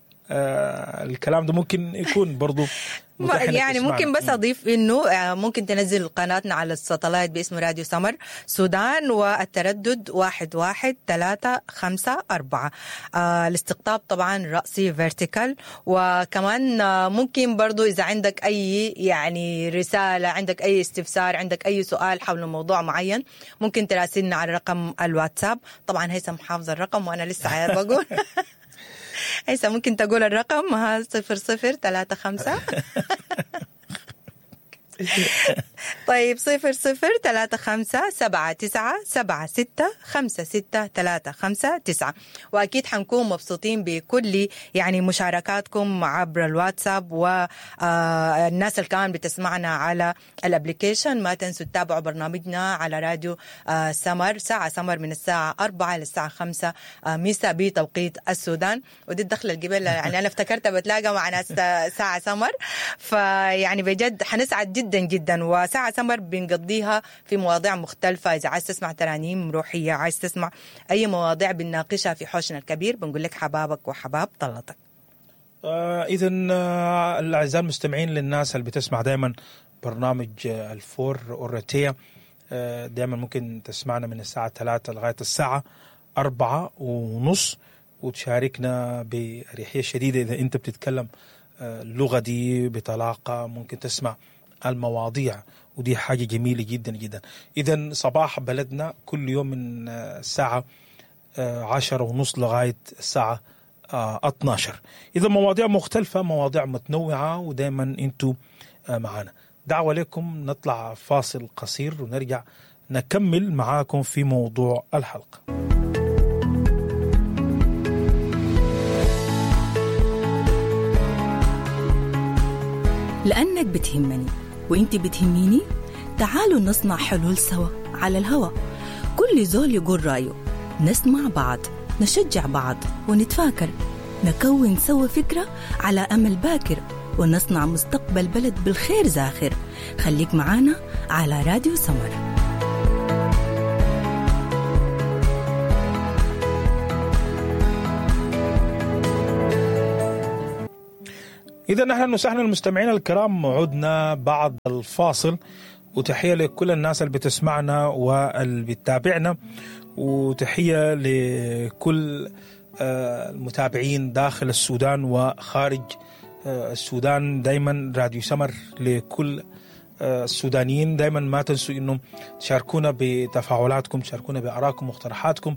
آه الكلام ده ممكن يكون برضو يعني ممكن بس أضيف إنه ممكن تنزل قناتنا على الساتلايت باسم راديو سمر سودان، والتردد واحد واحد ثلاثة خمسة أربعة. آه الاستقطاب طبعا رأسي فيرتيكال. وكمان آه ممكن برضو إذا عندك أي يعني رسالة، عندك أي استفسار، عندك أي سؤال حول موضوع معين، ممكن تراسلنا على رقم الواتساب. طبعا هيثم حافظ الرقم وأنا لسه بقول هيثم ممكن تقول الرقم ها صفر صفر ثلاثة خمسة طيب صفر صفر ثلاثة خمسة سبعة تسعة سبعة ستة خمسة ستة ثلاثة خمسة تسعة. وأكيد حنكون مبسوطين بكل يعني مشاركاتكم عبر الواتساب، والناس اللي كمان بتسمعنا على الابليكيشن. ما تنسوا تتابعوا برنامجنا على راديو سمر، ساعة سمر من الساعة أربعة للساعة خمسة مساء بتوقيت السودان. ودي الدخلة القبل يعني أنا افتكرت بتلاقى مع ناس ساعة سمر، فيعني بجد حنسعد جدا جدا. وساعة سمر بنقضيها في مواضيع مختلفة. إذا عايز تسمع ترانيم روحية، عايز تسمع أي مواضيع بنناقشها في حوشنا الكبير، بنقول لك حبابك وحباب طلتك. آه إذا آه الأعزاء المستمعين، للناس اللي بتسمع دائما برنامج آه الفور أورتيا، آه دائما ممكن تسمعنا من الساعة ثلاثة لغاية الساعة أربعة ونص، وتشاركنا بأريحية شديدة. إذا أنت بتتكلم آه اللغة دي بطلاقة ممكن تسمع المواضيع، ودي حاجة جميلة جدا جدا. إذن صباح بلدنا كل يوم من الساعة عشرة ونص لغاية الساعة اثناشر. إذا مواضيع مختلفة، مواضيع متنوعة، ودائما أنتوا معنا. دعوة لكم نطلع فاصل قصير ونرجع نكمل معاكم في موضوع الحلقة. لأنك بتهمني وإنت بتهميني، تعالوا نصنع حلول سوا على الهوا. كل زول يقول رأيه، نسمع بعض، نشجع بعض ونتفاكر. نكون سوا فكرة على أمل باكر ونصنع مستقبل بلد بالخير زاخر. خليك معانا على راديو سمر. إذا نحن نسحنا المستمعين الكرام، عدنا بعد الفاصل، وتحية لكل الناس اللي بتسمعنا واللي بتتابعنا، وتحية لكل المتابعين داخل السودان وخارج السودان. دايما راديو سمر لكل السودانيين، دايما ما تنسوا إنهم تشاركونا بتفاعلاتكم، تشاركونا بآرائكم واقتراحاتكم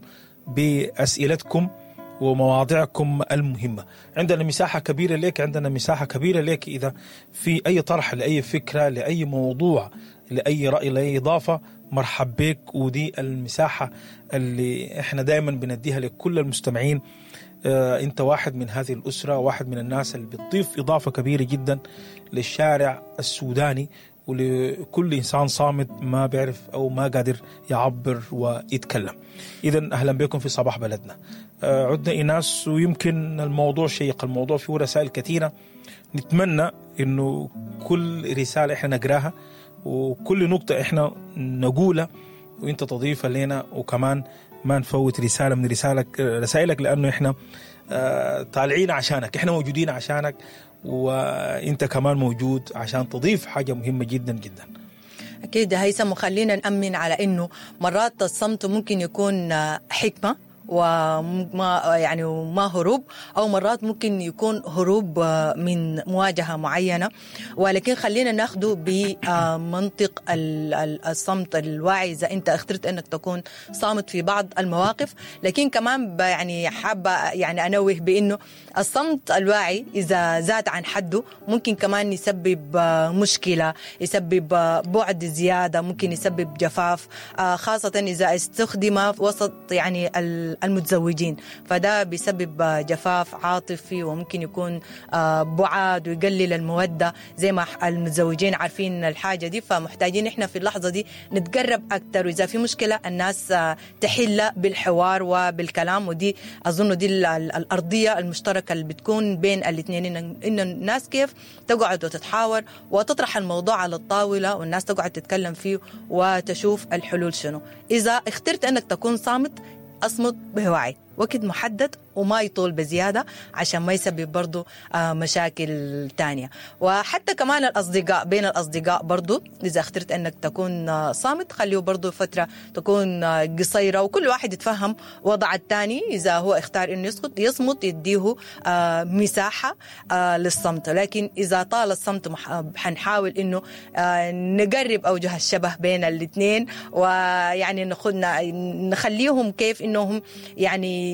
بأسئلتكم ومواضيعكم المهمة. عندنا مساحة كبيرة لك، عندنا مساحة كبيرة لك إذا في أي طرح لأي فكرة لأي موضوع لأي رأي لأي إضافة، مرحب بك. ودي المساحة اللي إحنا دائما بنديها لكل المستمعين. آه أنت واحد من هذه الأسرة، واحد من الناس اللي بتضيف إضافة كبيرة جدا للشارع السوداني ولكل إنسان صامت ما بيعرف أو ما قادر يعبر ويتكلم. إذن أهلا بكم في صباح بلدنا. آه عدنا إيناس، ويمكن الموضوع شيق، الموضوع فيه رسائل كثيرة. نتمنى إنه كل رسالة إحنا نقراها وكل نقطة إحنا نقولها وإنت تضيفها لنا، وكمان ما نفوت رسالة من رسالك رسائلك، لأنه إحنا آه طالعين عشانك، إحنا موجودين عشانك، وإنت كمان موجود عشان تضيف حاجة مهمة جدا جدا. أكيد هيثم، وخلينا نأمن على إنه مرات الصمت ممكن يكون حكمة وما يعني وما هروب، أو مرات ممكن يكون هروب من مواجهة معينة، ولكن خلينا ناخده بمنطق الصمت الواعي. إذا أنت اخترت أنك تكون صامت في بعض المواقف، لكن كمان يعني حابة يعني أنوه بأنه الصمت الواعي إذا زاد عن حده ممكن كمان يسبب مشكلة، يسبب بعد زيادة، ممكن يسبب جفاف، خاصة إذا استخدم وسط يعني المتزوجين، فده بيسبب جفاف عاطفي وممكن يكون بعاد ويقلل المودة زي ما المتزوجين عارفين الحاجة دي. فمحتاجين إحنا في اللحظة دي نتقرب أكتر، وإذا في مشكلة الناس تحل بالحوار وبالكلام. ودي أظن دي الأرضية المشتركة اللي بتكون بين الاثنين، إن الناس كيف تقعد وتتحاور وتطرح الموضوع على الطاولة، والناس تقعد تتكلم فيه وتشوف الحلول شنو. إذا اخترت أنك تكون صامت، أصمت بوعي، وقت محدد وما يطول بزيادة عشان ما يسبب برضو مشاكل تانية. وحتى كمان الأصدقاء، بين الأصدقاء برضو إذا اخترت أنك تكون صامت، خليه برضو فترة تكون قصيرة وكل واحد يتفهم وضع التاني. إذا هو اختار أنه يسكت يصمت، يديه مساحة للصمت. لكن إذا طال الصمت حنحاول أنه نقرب أوجه الشبه بين الاثنين، ويعني نخدنا نخليهم كيف أنهم يعني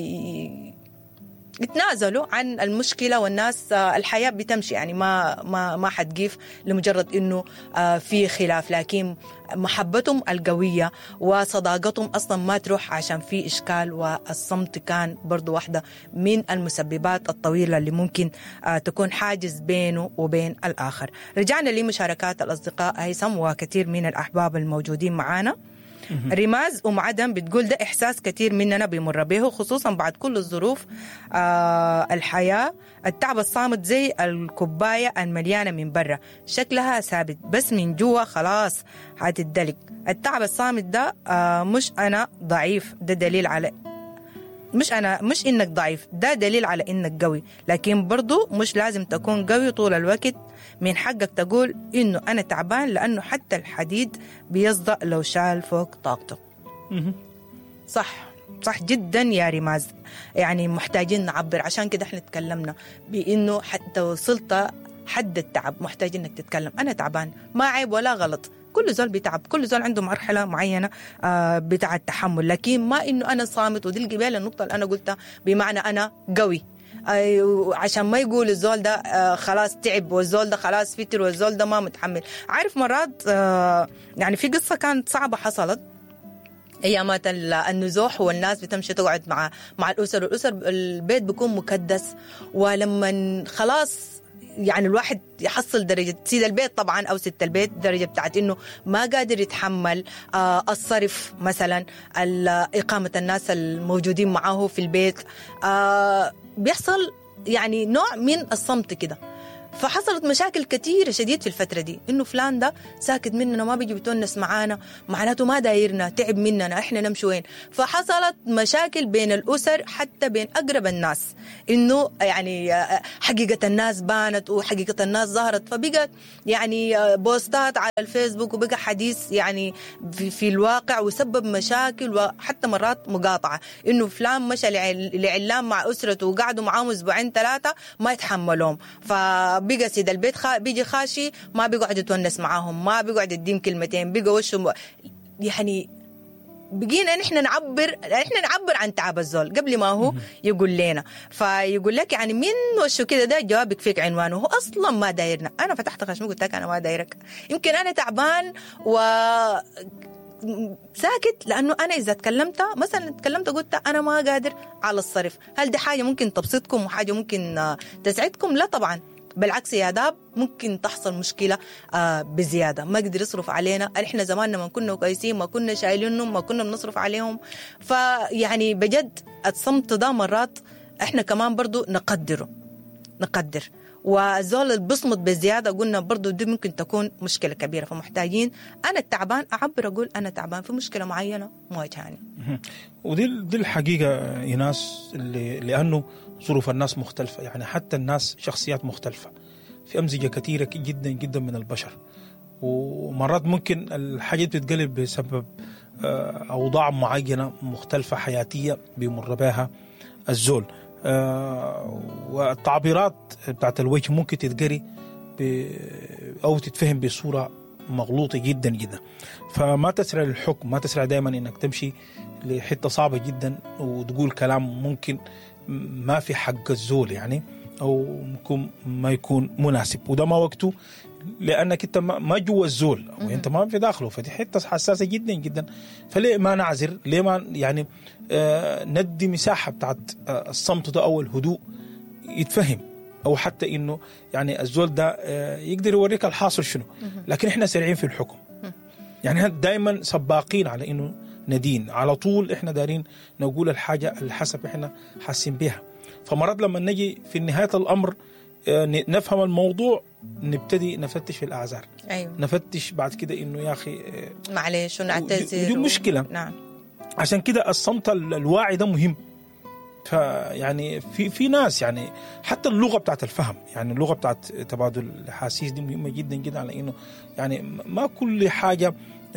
يتنازلوا عن المشكلة، والناس الحياة بتمشي، يعني ما ما ما حتقيف لمجرد إنه في خلاف، لكن محبتهم القوية وصداقتهم أصلا ما تروح عشان في إشكال. والصمت كان برضو واحدة من المسببات الطويلة اللي ممكن تكون حاجز بينه وبين الآخر. رجعنا لمشاركات الأصدقاء هيثم وكثير من الأحباب الموجودين معانا. رماز أم عدم بتقول ده إحساس كتير مننا بيمر به، خصوصا بعد كل الظروف آه الحياة. التعب الصامت زي الكوباية المليانة من برا، شكلها ثابت بس من جوا خلاص هتدلق. التعب الصامت ده آه مش أنا ضعيف، ده دليل على مش أنا مش إنك ضعيف، ده دليل على إنك قوي، لكن برضو مش لازم تكون قوي طول الوقت. من حقك تقول إنه أنا تعبان، لأنه حتى الحديد بيصدأ لو شال فوق طاقته. صح صح جدا يا رماز، يعني محتاجين نعبر. عشان كده احنا تكلمنا بإنه حتى وصلت حد التعب محتاج إنك تتكلم أنا تعبان، ما عيب ولا غلط. كل زول بيتعب، كل زول عنده مرحلة معينة آه بتاع التحمل، لكن ما إنه أنا صامت. ودي القبيلة النقطة اللي أنا قلتها بمعنى أنا قوي، آه عشان ما يقول الزول ده آه خلاص تعب، والزول ده خلاص فتر، والزول ده ما متحمل. عارف مرات آه يعني في قصة كانت صعبة حصلت أيامات النزوح، والناس بتمشي تقعد مع مع الأسر، والأسر البيت بيكون مكدس، ولما خلاص يعني الواحد يحصل درجة سيد البيت طبعا أو ست البيت درجة بتاعت إنه ما قادر يتحمل آه الصرف مثلا، إقامة الناس الموجودين معه في البيت، آه بيحصل يعني نوع من الصمت كده. فحصلت مشاكل كثيرة شديد في الفترة دي، إنه فلان ده ساكت مننا ما بيجي بتونس معانا، معناته ما دايرنا، تعب مننا، إحنا نمشي وين. فحصلت مشاكل بين الأسر حتى بين أقرب الناس، إنه يعني حقيقة الناس بانت وحقيقة الناس ظهرت، فبقت يعني بوستات على الفيسبوك وبقى حديث يعني في, في الواقع، وسبب مشاكل وحتى مرات مقاطعة، إنه فلان مشى لعلام مع أسرته وقعدوا معاهم أسبوعين ثلاثة ما يتحملهم، ف بقى سيد البيت خا... بيجي خاشي ما بيقعد يتونس معاهم، ما بيقعد يديم كلمتين، بقى وشه يعني بقينا نحن نعبر احنا نعبر عن تعب الزول قبل ما هو يقول لنا. فيقول لك يعني من وشه كده ده جوابك فيك عنوانه، هو اصلا ما دايرنا. انا فتحت خشمي قلت لك انا ما دايرك، يمكن انا تعبان و ساكت، لانه انا اذا تكلمت مثلا تكلمت قلت انا ما قادر على الصرف، هل دي حاجه ممكن تبسطكم وحاجه ممكن تسعدكم؟ لا طبعا، بالعكس يا داب ممكن تحصل مشكلة آه بزيادة، ما قدر يصرف علينا. احنا زماننا ما كنا كويسين، ما كنا شايلينهم، ما كنا بنصرف عليهم. فيعني بجد الصمت ده مرات احنا كمان برضو نقدره نقدر والزول اللي بصمت بزيادة قلنا برضو دي ممكن تكون مشكلة كبيرة. فمحتاجين أنا التعبان أعبر أقول أنا تعبان في مشكلة معينة مواجهاني. ودي دي الحقيقة يا ناس، اللي لأنه ظروف الناس مختلفة، يعني حتى الناس شخصيات مختلفة، في أمزجة كثيرة جدا جدا من البشر، ومرات ممكن الحاجة بتتقلب بسبب أوضاع معينة مختلفة حياتية بيمر بها الزول. والتعبيرات بتاعت الوجه ممكن تتقري أو تتفهم بصورة مغلوطة جدا جدا. فما تسرع للحكم، ما تسرع دائما إنك تمشي لحتة صعبة جدا وتقول كلام ممكن ما في حق الزول يعني، أو ممكن ما يكون مناسب، وده ما وقته، لأنك أنت ما جوا الزول أو أنت ما في داخله، فدي حتة حساسة جدا جدا. فليه ما نعذر؟ ليه ما يعني آه ندي مساحة بتاعت آه الصمت ده أو الهدوء يتفهم، أو حتى إنه يعني الزول ده آه يقدر يوريك الحاصل شنو. لكن إحنا سريعين في الحكم، يعني دائما سباقين على إنه ندين على طول، إحنا دارين نقول الحاجة اللي حسب إحنا حاسين بها. فمرات لما نجي في نهاية الأمر نفهم الموضوع نبتدي نفتش في الأعذار. أيوة. نفتش بعد كده إنه يا أخي معلش ونعتذر، دي مشكلة. نعم. عشان كده الصمت الواعي ده مهم. فيعني في في ناس يعني حتى اللغة بتاعت الفهم، يعني اللغة بتاعت تبادل الأحاسيس دي مهمة جدا جدا، على إنه يعني ما كل حاجة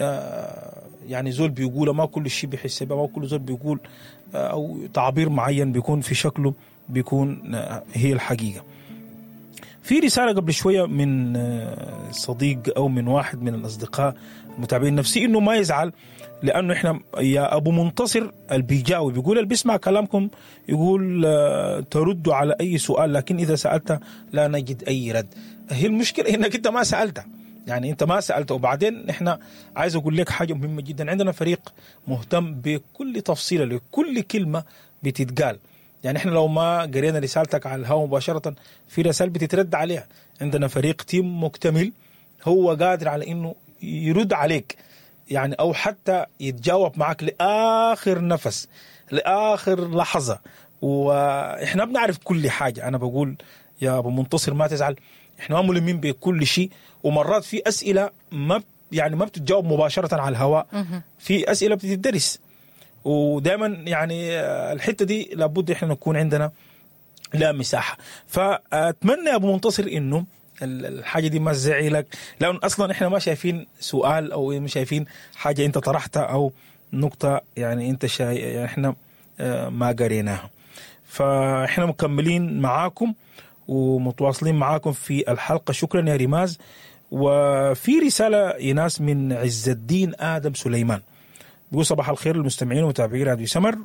يعني زول بيقوله، ما كل شيء بيحس بها، ما كل زول بيقول أو تعبير معين بيكون في شكله بيكون هي الحقيقة. في رسالة قبل شوية من صديق أو من واحد من الأصدقاء المتابعين نفسي إنه ما يزعل، لأنه إحنا يا أبو منتصر البيجاوي بيقول اللي بيسمع كلامكم يقول تردوا على أي سؤال، لكن إذا سألت لا نجد أي رد. هي المشكلة إنك أنت ما سألت، يعني أنت ما سألت. وبعدين إحنا عايز أقول لك حاجة مهمة جدا، عندنا فريق مهتم بكل تفصيلة لكل كلمة بتتقال. يعني إحنا لو ما قرينا رسالتك على الهواء مباشرة في رسالة بتترد عليها، عندنا فريق تيم مكتمل هو قادر على إنه يرد عليك، يعني أو حتى يتجاوب معك لآخر نفس لآخر لحظة. وإحنا بنعرف كل حاجة. أنا بقول يا أبو منتصر ما تزعل، إحنا ما ملمين بكل شيء، ومرات في أسئلة ما يعني ما بتتجاوب مباشرة على الهواء، في أسئلة بتدرس، ودائما يعني الحتة دي لابد إحنا نكون عندنا لا مساحة. فأتمنى يا أبو منتصر إنه الحاجة دي ما تزعلك، لأن أصلا إحنا ما شايفين سؤال أو ما شايفين حاجة أنت طرحتها أو نقطة يعني أنت شاي يعني إحنا ما قريناها. فإحنا مكملين معاكم ومتواصلين معاكم في الحلقة. شكرا يا رماز. وفي رسالة يناس من عز الدين آدم سليمان بيقول صباح الخير للمستمعين ومتابعين راديو سمر،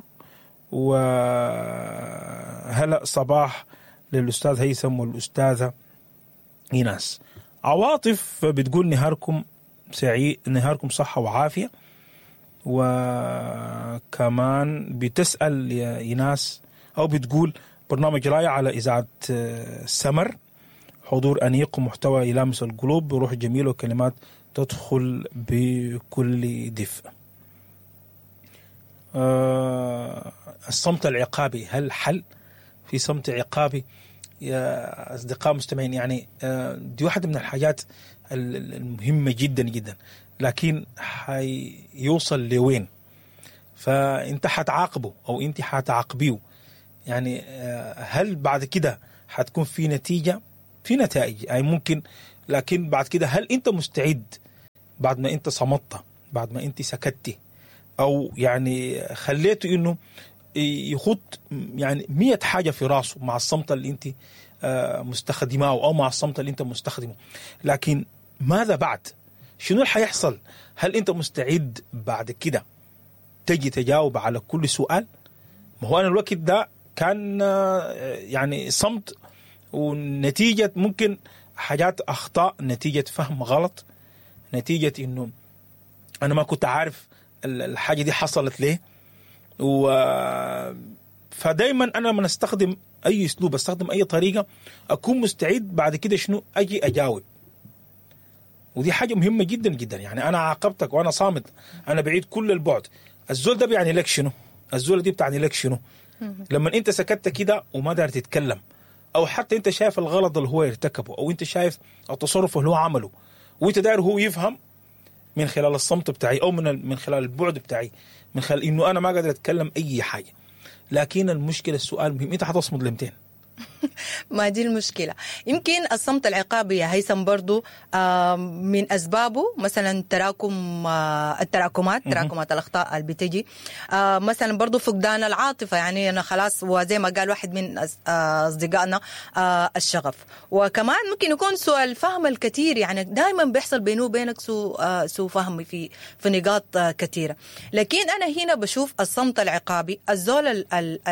وهلا صباح للأستاذ هيثم والأستاذة إيناس. عواطف بتقول نهاركم سعيد، نهاركم صحة وعافية. وكمان بتسأل يا إيناس أو بتقول برنامج رائع على إذاعة سمر، حضور أنيق ومحتوى يلامس القلوب بروح جميل وكلمات تدخل بكل دفء. أه الصمت العقابي هل حل؟ في صمت عقابي يا أصدقاء مستمعين، يعني دي واحدة من الحاجات المهمة جدا جدا، لكن حيوصل لوين؟ فأنت حتعاقبه أو أنت حتعاقبيه، يعني هل بعد كده حتكون في نتيجة؟ في نتائج يعني ممكن، لكن بعد كده هل أنت مستعد بعد ما أنت صمت، بعد ما أنت سكتت، أو يعني خليته إنه يخط يعني مية حاجة في راسه مع الصمت اللي أنت مستخدمه أو مع الصمت اللي أنت مستخدمه، لكن ماذا بعد؟ شنو اللي حيحصل؟ هل أنت مستعد بعد كده تجي تجاوب على كل سؤال؟ ما هو أنا الوقت ده كان يعني صمت، ونتيجة ممكن حاجات أخطاء، نتيجة فهم غلط، نتيجة إنه أنا ما كنت عارف الحاجة دي حصلت ليه. و فدايما أنا لما أستخدم أي أسلوب، أستخدم أي طريقة، أكون مستعد بعد كده شنو أجي أجاوب. ودي حاجة مهمة جدا جدا. يعني أنا عاقبتك وأنا صامت، أنا بعيد كل البعد، الزول ده بيعني لك شنو؟ الزول دي بتعني لك شنو؟ لما أنت سكتت كده وما دار تتكلم، أو حتى أنت شايف الغلط اللي هو يرتكبه، أو أنت شايف التصرف اللي هو عمله، وأنت داير هو يفهم من خلال الصمت بتاعي، أو من من خلال البعد بتاعي، من خلال إنه أنا ما قادر أتكلم أي حاجة. لكن المشكلة السؤال مهم، أنت حتصمد لمتين؟ ما دي المشكلة. يمكن الصمت العقابي يا هيثم برضو من أسبابه مثلا تراكم التراكمات تراكمات الأخطاء اللي بتجي، مثلا برضو فقدان العاطفة. يعني أنا خلاص، وزي ما قال واحد من أصدقائنا الشغف. وكمان ممكن يكون سوء الفهم الكثير، يعني دائما بيحصل بينه وبينك سوء سوء فهم في في نقاط كثيرة. لكن أنا هنا بشوف الصمت العقابي، الزول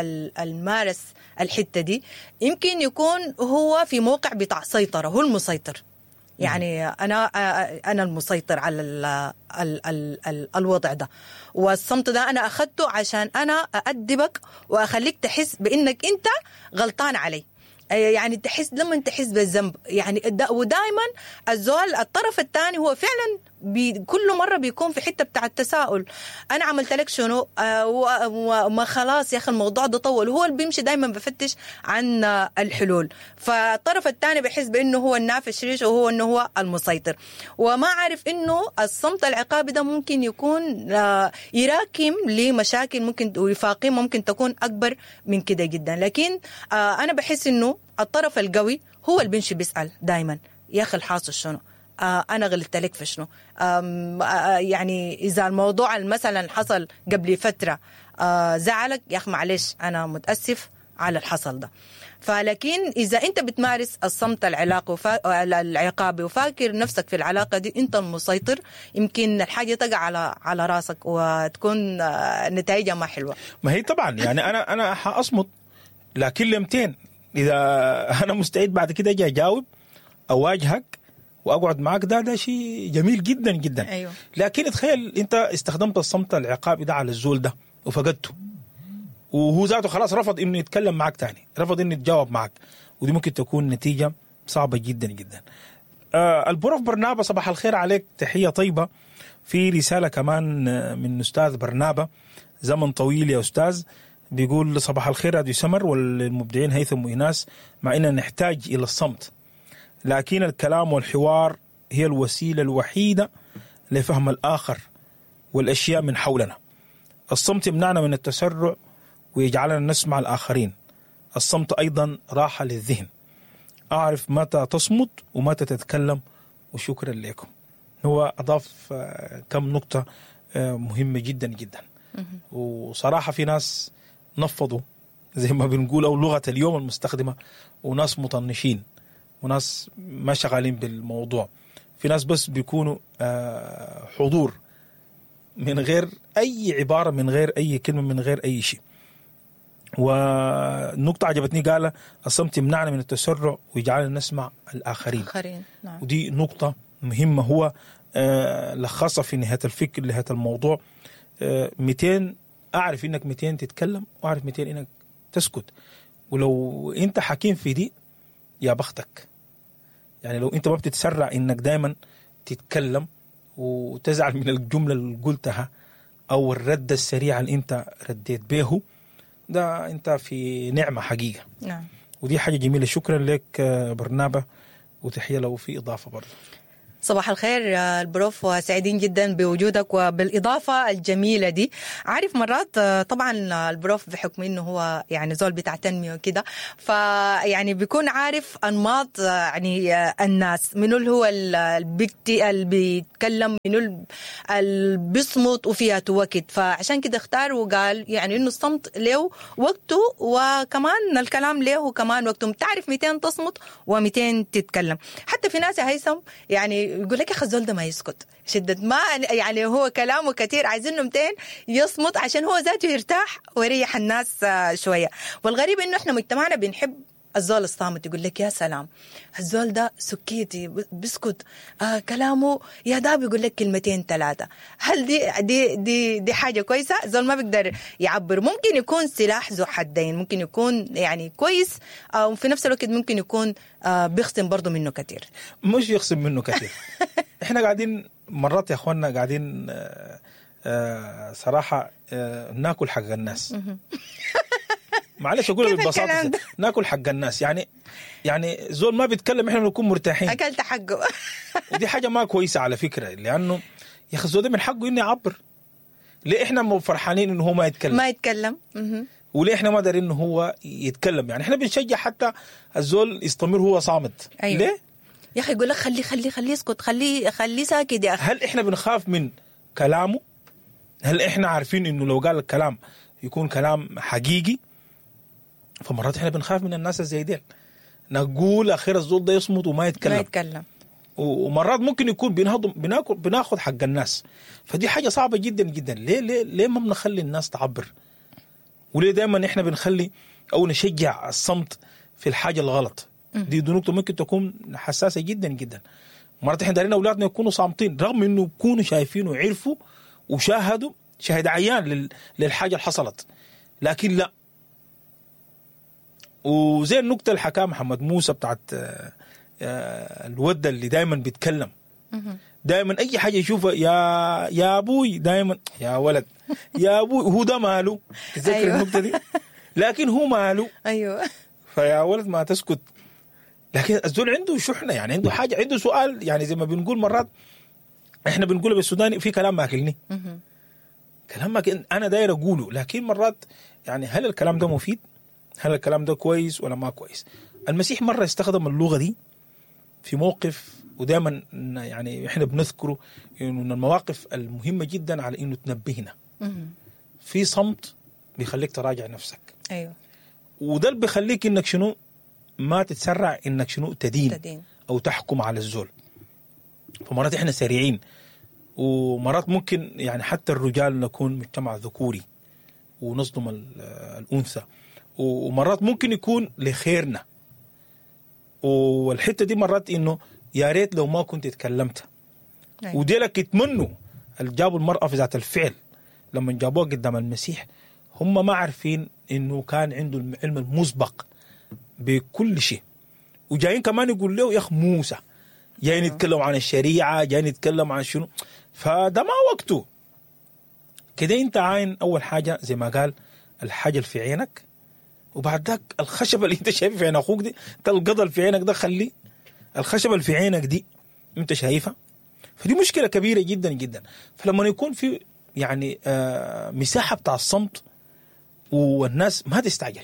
المارس الحتة دي يمكن يكون هو في موقع بتاع سيطرة، هو المسيطر. يعني أنا أنا المسيطر على ال ال ال ال الوضع ده، والصمت ده أنا أخذته عشان أنا أأدبك وأخليك تحس بأنك أنت غلطان علي، يعني تحس لما تحس بالذنب. يعني ودائما الزول الطرف الثاني هو فعلا بي كل مرة بيكون في حتة بتاع التساؤل، أنا عملت لك شنو؟ آه وما خلاص يا أخي الموضوع ده طول، وهو اللي بيمشي دايما بفتش عن الحلول. فالطرف الثاني بيحس بأنه هو النافش ريش، وهو أنه هو المسيطر، وما عارف أنه الصمت العقابي ده ممكن يكون آه يراكم لمشاكل ممكن وفاقين ممكن تكون أكبر من كده جدا. لكن آه أنا بحس أنه الطرف القوي هو اللي بيمشي بيسأل دايما، يا أخي الحاصل شنو؟ آه أنا غلطت لك في شنو؟ آه يعني إذا الموضوع مثلا حصل قبل فترة آه زعلك، يا أخي معلش أنا متأسف على الحصل ده. فلكن إذا أنت بتمارس الصمت العلاقي وفا... العقابي وفاكر نفسك في العلاقة دي أنت المسيطر، يمكن الحاجة تقع على على راسك وتكون آه نتائجها ما حلوة. ما هي طبعا يعني أنا أنا حأصمت، لكن لمتين إذا أنا مستعد بعد كده أجي أجاوب أواجهك وأقعد معك، ده ده شيء جميل جدا جدا. أيوه. لكن تخيل أنت استخدمت الصمت العقابي ده على الزول ده وفقدته، وهو ذاته خلاص رفض إنه يتكلم معك تاني، رفض إنه يتجاوب معك، ودي ممكن تكون نتيجة صعبة جدا جدا. آه البروف برنابة، صباح الخير عليك، تحية طيبة. في رسالة كمان من أستاذ برنابة، زمن طويل يا أستاذ، بيقول صباح الخير راديو سمر والمبدعين هيثم وإناس، مع أننا نحتاج إلى الصمت، لكن الكلام والحوار هي الوسيلة الوحيدة لفهم الآخر والأشياء من حولنا. الصمت يمنعنا من التسرع ويجعلنا نسمع الآخرين. الصمت أيضا راحة للذهن. أعرف متى تصمت ومتى تتكلم، وشكرا لكم. هو أضاف كم نقطة مهمة جدا جدا. وصراحة في ناس نفضوا زي ما بنقول، أو لغة اليوم المستخدمة، وناس مطنشين وناس ما شغالين بالموضوع. في ناس بس بيكونوا حضور من غير أي عبارة، من غير أي كلمة، من غير أي شيء. والنقطة عجبتني، قال الصمت يمنعنا من التسرع ويجعلنا نسمع الآخرين. آخرين. نعم. ودي نقطة مهمة، هو لخصها في نهاية الفكر، نهاية الموضوع. مئتين أعرف إنك مئتين تتكلم، وأعرف مئتين إنك تسكت. ولو أنت حكيم في دي يا بختك. يعني لو أنت ما بتتسرع إنك دايما تتكلم وتزعل من الجملة اللي قلتها أو الرد السريع اللي أنت رديت به، ده أنت في نعمة حقيقة. نعم. ودي حاجة جميلة. شكرا لك برنابة، وتحية له في إضافة برضه. صباح الخير البروف، وسعيدين جدا بوجودك وبالإضافة الجميلة دي. عارف مرات طبعا البروف بحكم إنه هو يعني زول بتاع تنمية وكده، فيعني بيكون عارف أنماط يعني الناس، منو اللي هو البيكتي اللي بيتكلم، منو اللي بيصمت وفيها وقت. فعشان كده اختار وقال يعني إنه الصمت له وقته، وكمان الكلام له كمان وقته. تعرف مئتين تصمت ومئتين تتكلم. حتى في ناس يا هيثم يعني يقول لك يا اخي الزول ده ما يسكت، شدة ما يعني هو كلامه كتير، عايزينه مئتين يصمت عشان هو ذاته يرتاح ويريح الناس شوية. والغريب انه احنا مجتمعنا بنحب الزول الصامت. يقول لك يا سلام الزول ده سكيتي بسكت، آه كلامه يا داب يقول لك كلمتين ثلاثة. هل دي دي دي دي حاجة كويسة؟ الزول ما بيقدر يعبر. ممكن يكون سلاح ذو حدين، ممكن يكون يعني كويس، أو في نفس الوقت ممكن يكون آه بيخصم برضه منه كتير. مش يخصم منه كتير. احنا قاعدين مرات يا اخواننا قاعدين آه آه صراحة آه ناكل حق الناس. معلش اقولها ببساطه، ناكل حق الناس. يعني يعني زول ما بيتكلم احنا بنكون مرتاحين، اكلت حقه. ودي حاجه ما كويسه على فكره، لانه يا اخي الزول ده من حقه انه يعبر. ليه احنا مو فرحانين انه هو ما يتكلم ما يتكلم وليه احنا ما دارين انه هو يتكلم؟ يعني احنا بنشجع حتى الزول يستمر هو صامت. أيوة. ليه يا اخي يقول لك خليه خليه خليه يسكت، خليه خليه ساكت يا اخي. هل احنا بنخاف من كلامه؟ هل احنا عارفين انه لو قال الكلام يكون كلام حقيقي؟ فمرات احنا بنخاف من الناس زي ديل، نقول اخير الزول ده يصمت وما يتكلم ما يتكلم. ومرات ممكن يكون بنهضم بناكل بناخذ حق الناس. فدي حاجه صعبه جدا جدا. ليه ليه ليه ما بنخلي الناس تعبر؟ وليه دائما احنا بنخلي او نشجع الصمت في الحاجه الغلط؟ دي دي نقطه ممكن تكون حساسه جدا جدا. مرات احنا دارين اولادنا يكونوا صامتين رغم انه يكونوا شايفين وعرفوا وشاهدوا شاهد عيان للحاجه اللي حصلت، لكن لا. وزي النقطة اللي حكاها محمد موسى بتاعت الود اللي دايما بيتكلم، دايما أي حاجة يشوفها يا يا أبوي، دايما يا ولد يا أبوي. هو ده ماله؟ تذكر أيوة. النقطة دي؟ لكن هو ماله؟ أيوة. فيا ولد ما تسكت. لكن الزول عنده شحنة، يعني عنده حاجة، عنده سؤال. يعني زي ما بنقول مرات إحنا بنقول بالسوداني في كلام ماكلني، كلام ماكلني أنا داير أقوله، لكن مرات يعني هل الكلام ده مفيد؟ هل الكلام ده كويس ولا ما كويس؟ المسيح مرة استخدم اللغة دي في موقف، ودائما يعني احنا بنذكره انه من المواقف المهمة جدا على انه تنبهنا. في صمت بيخليك تراجع نفسك. ايوه. وده اللي بيخليك انك شنو ما تتسرع انك شنو تدين, تدين او تحكم على الزول. فمرات احنا سريعين، ومرات ممكن يعني حتى الرجال نكون مجتمع ذكوري ونصدم الأنثى، ومرات ممكن يكون لخيرنا. والحتة دي مرات إنه يا ريت لو ما كنت اتكلمت. أيوة. ودي لك يتمنوا اللي جابوا المرأة في ذات الفعل لما جابوها قدام المسيح، هم ما عارفين إنه كان عنده العلم المسبق بكل شيء، وجايين كمان يقول له يا أخ موسى، جايين يتكلم عن الشريعة، جايين يتكلم عن شنو. فده ما وقته. كده انت عاين أول حاجة زي ما قال الحاجة اللي في عينك، وبعد ذاك الخشبة اللي انت شايفها في عين اخوك دي، انت القضاء اللي في عينك ده خليه، الخشبة اللي في عينك دي انت شايفها. فدي مشكلة كبيرة جدا جدا. فلما يكون في يعني آه مساحة بتاع الصمت والناس ما تستعجل،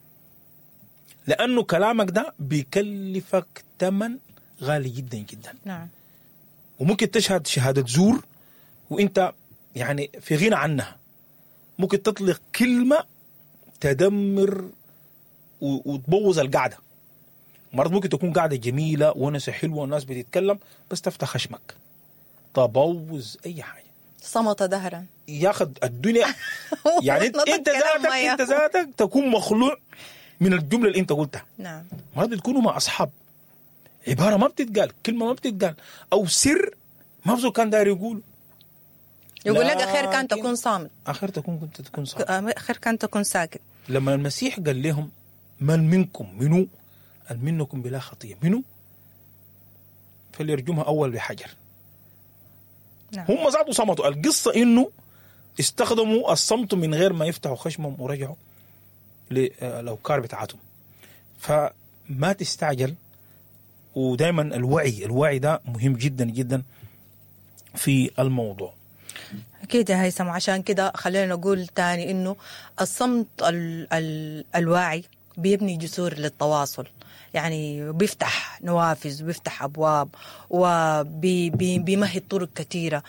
لأنه كلامك ده بيكلفك ثمن غالي جدا جدا. نعم. وممكن تشهد شهادة زور وانت يعني في غنى عنها. ممكن تطلق كلمة تدمر وتبوظ القعدة. مرات ممكن تكون قاعدة جميلة ونسة حلوة والناس بتتكلم، بس تفتح خشمك تبوظ أي حاجة. صمت دهرا ياخد الدنيا. يعني انت ذاتك انت ذاتك تكون مخلوع من الجملة اللي انت قلتها. نعم. مرات بتكونوا مع أصحاب، عبارة ما بتتقال، كلمة ما بتتقال، أو سر ما بزول كان داير يقول، يقول لك أخير كان تكون صامت، أخير تكون كنت تكون صامت، أخير كان تكون ساكت. لما المسيح قال لهم من منكم منو أن منكم بلا خطية منو فليرجمها أول بحجر. نعم. هم زادوا صمتوا. القصة إنه استخدموا الصمت من غير ما يفتحوا خشمهم ورجعوا للأوكار بتاعتهم. فما تستعجل، ودائما الوعي الوعي ده مهم جدا جدا في الموضوع. أكيد يا هيثم، عشان كده خلينا نقول تاني إنه الصمت ال ال الواعي بيبني جسور للتواصل، يعني بيفتح نوافذ وبيفتح أبواب وبيمهد طرق كثيرة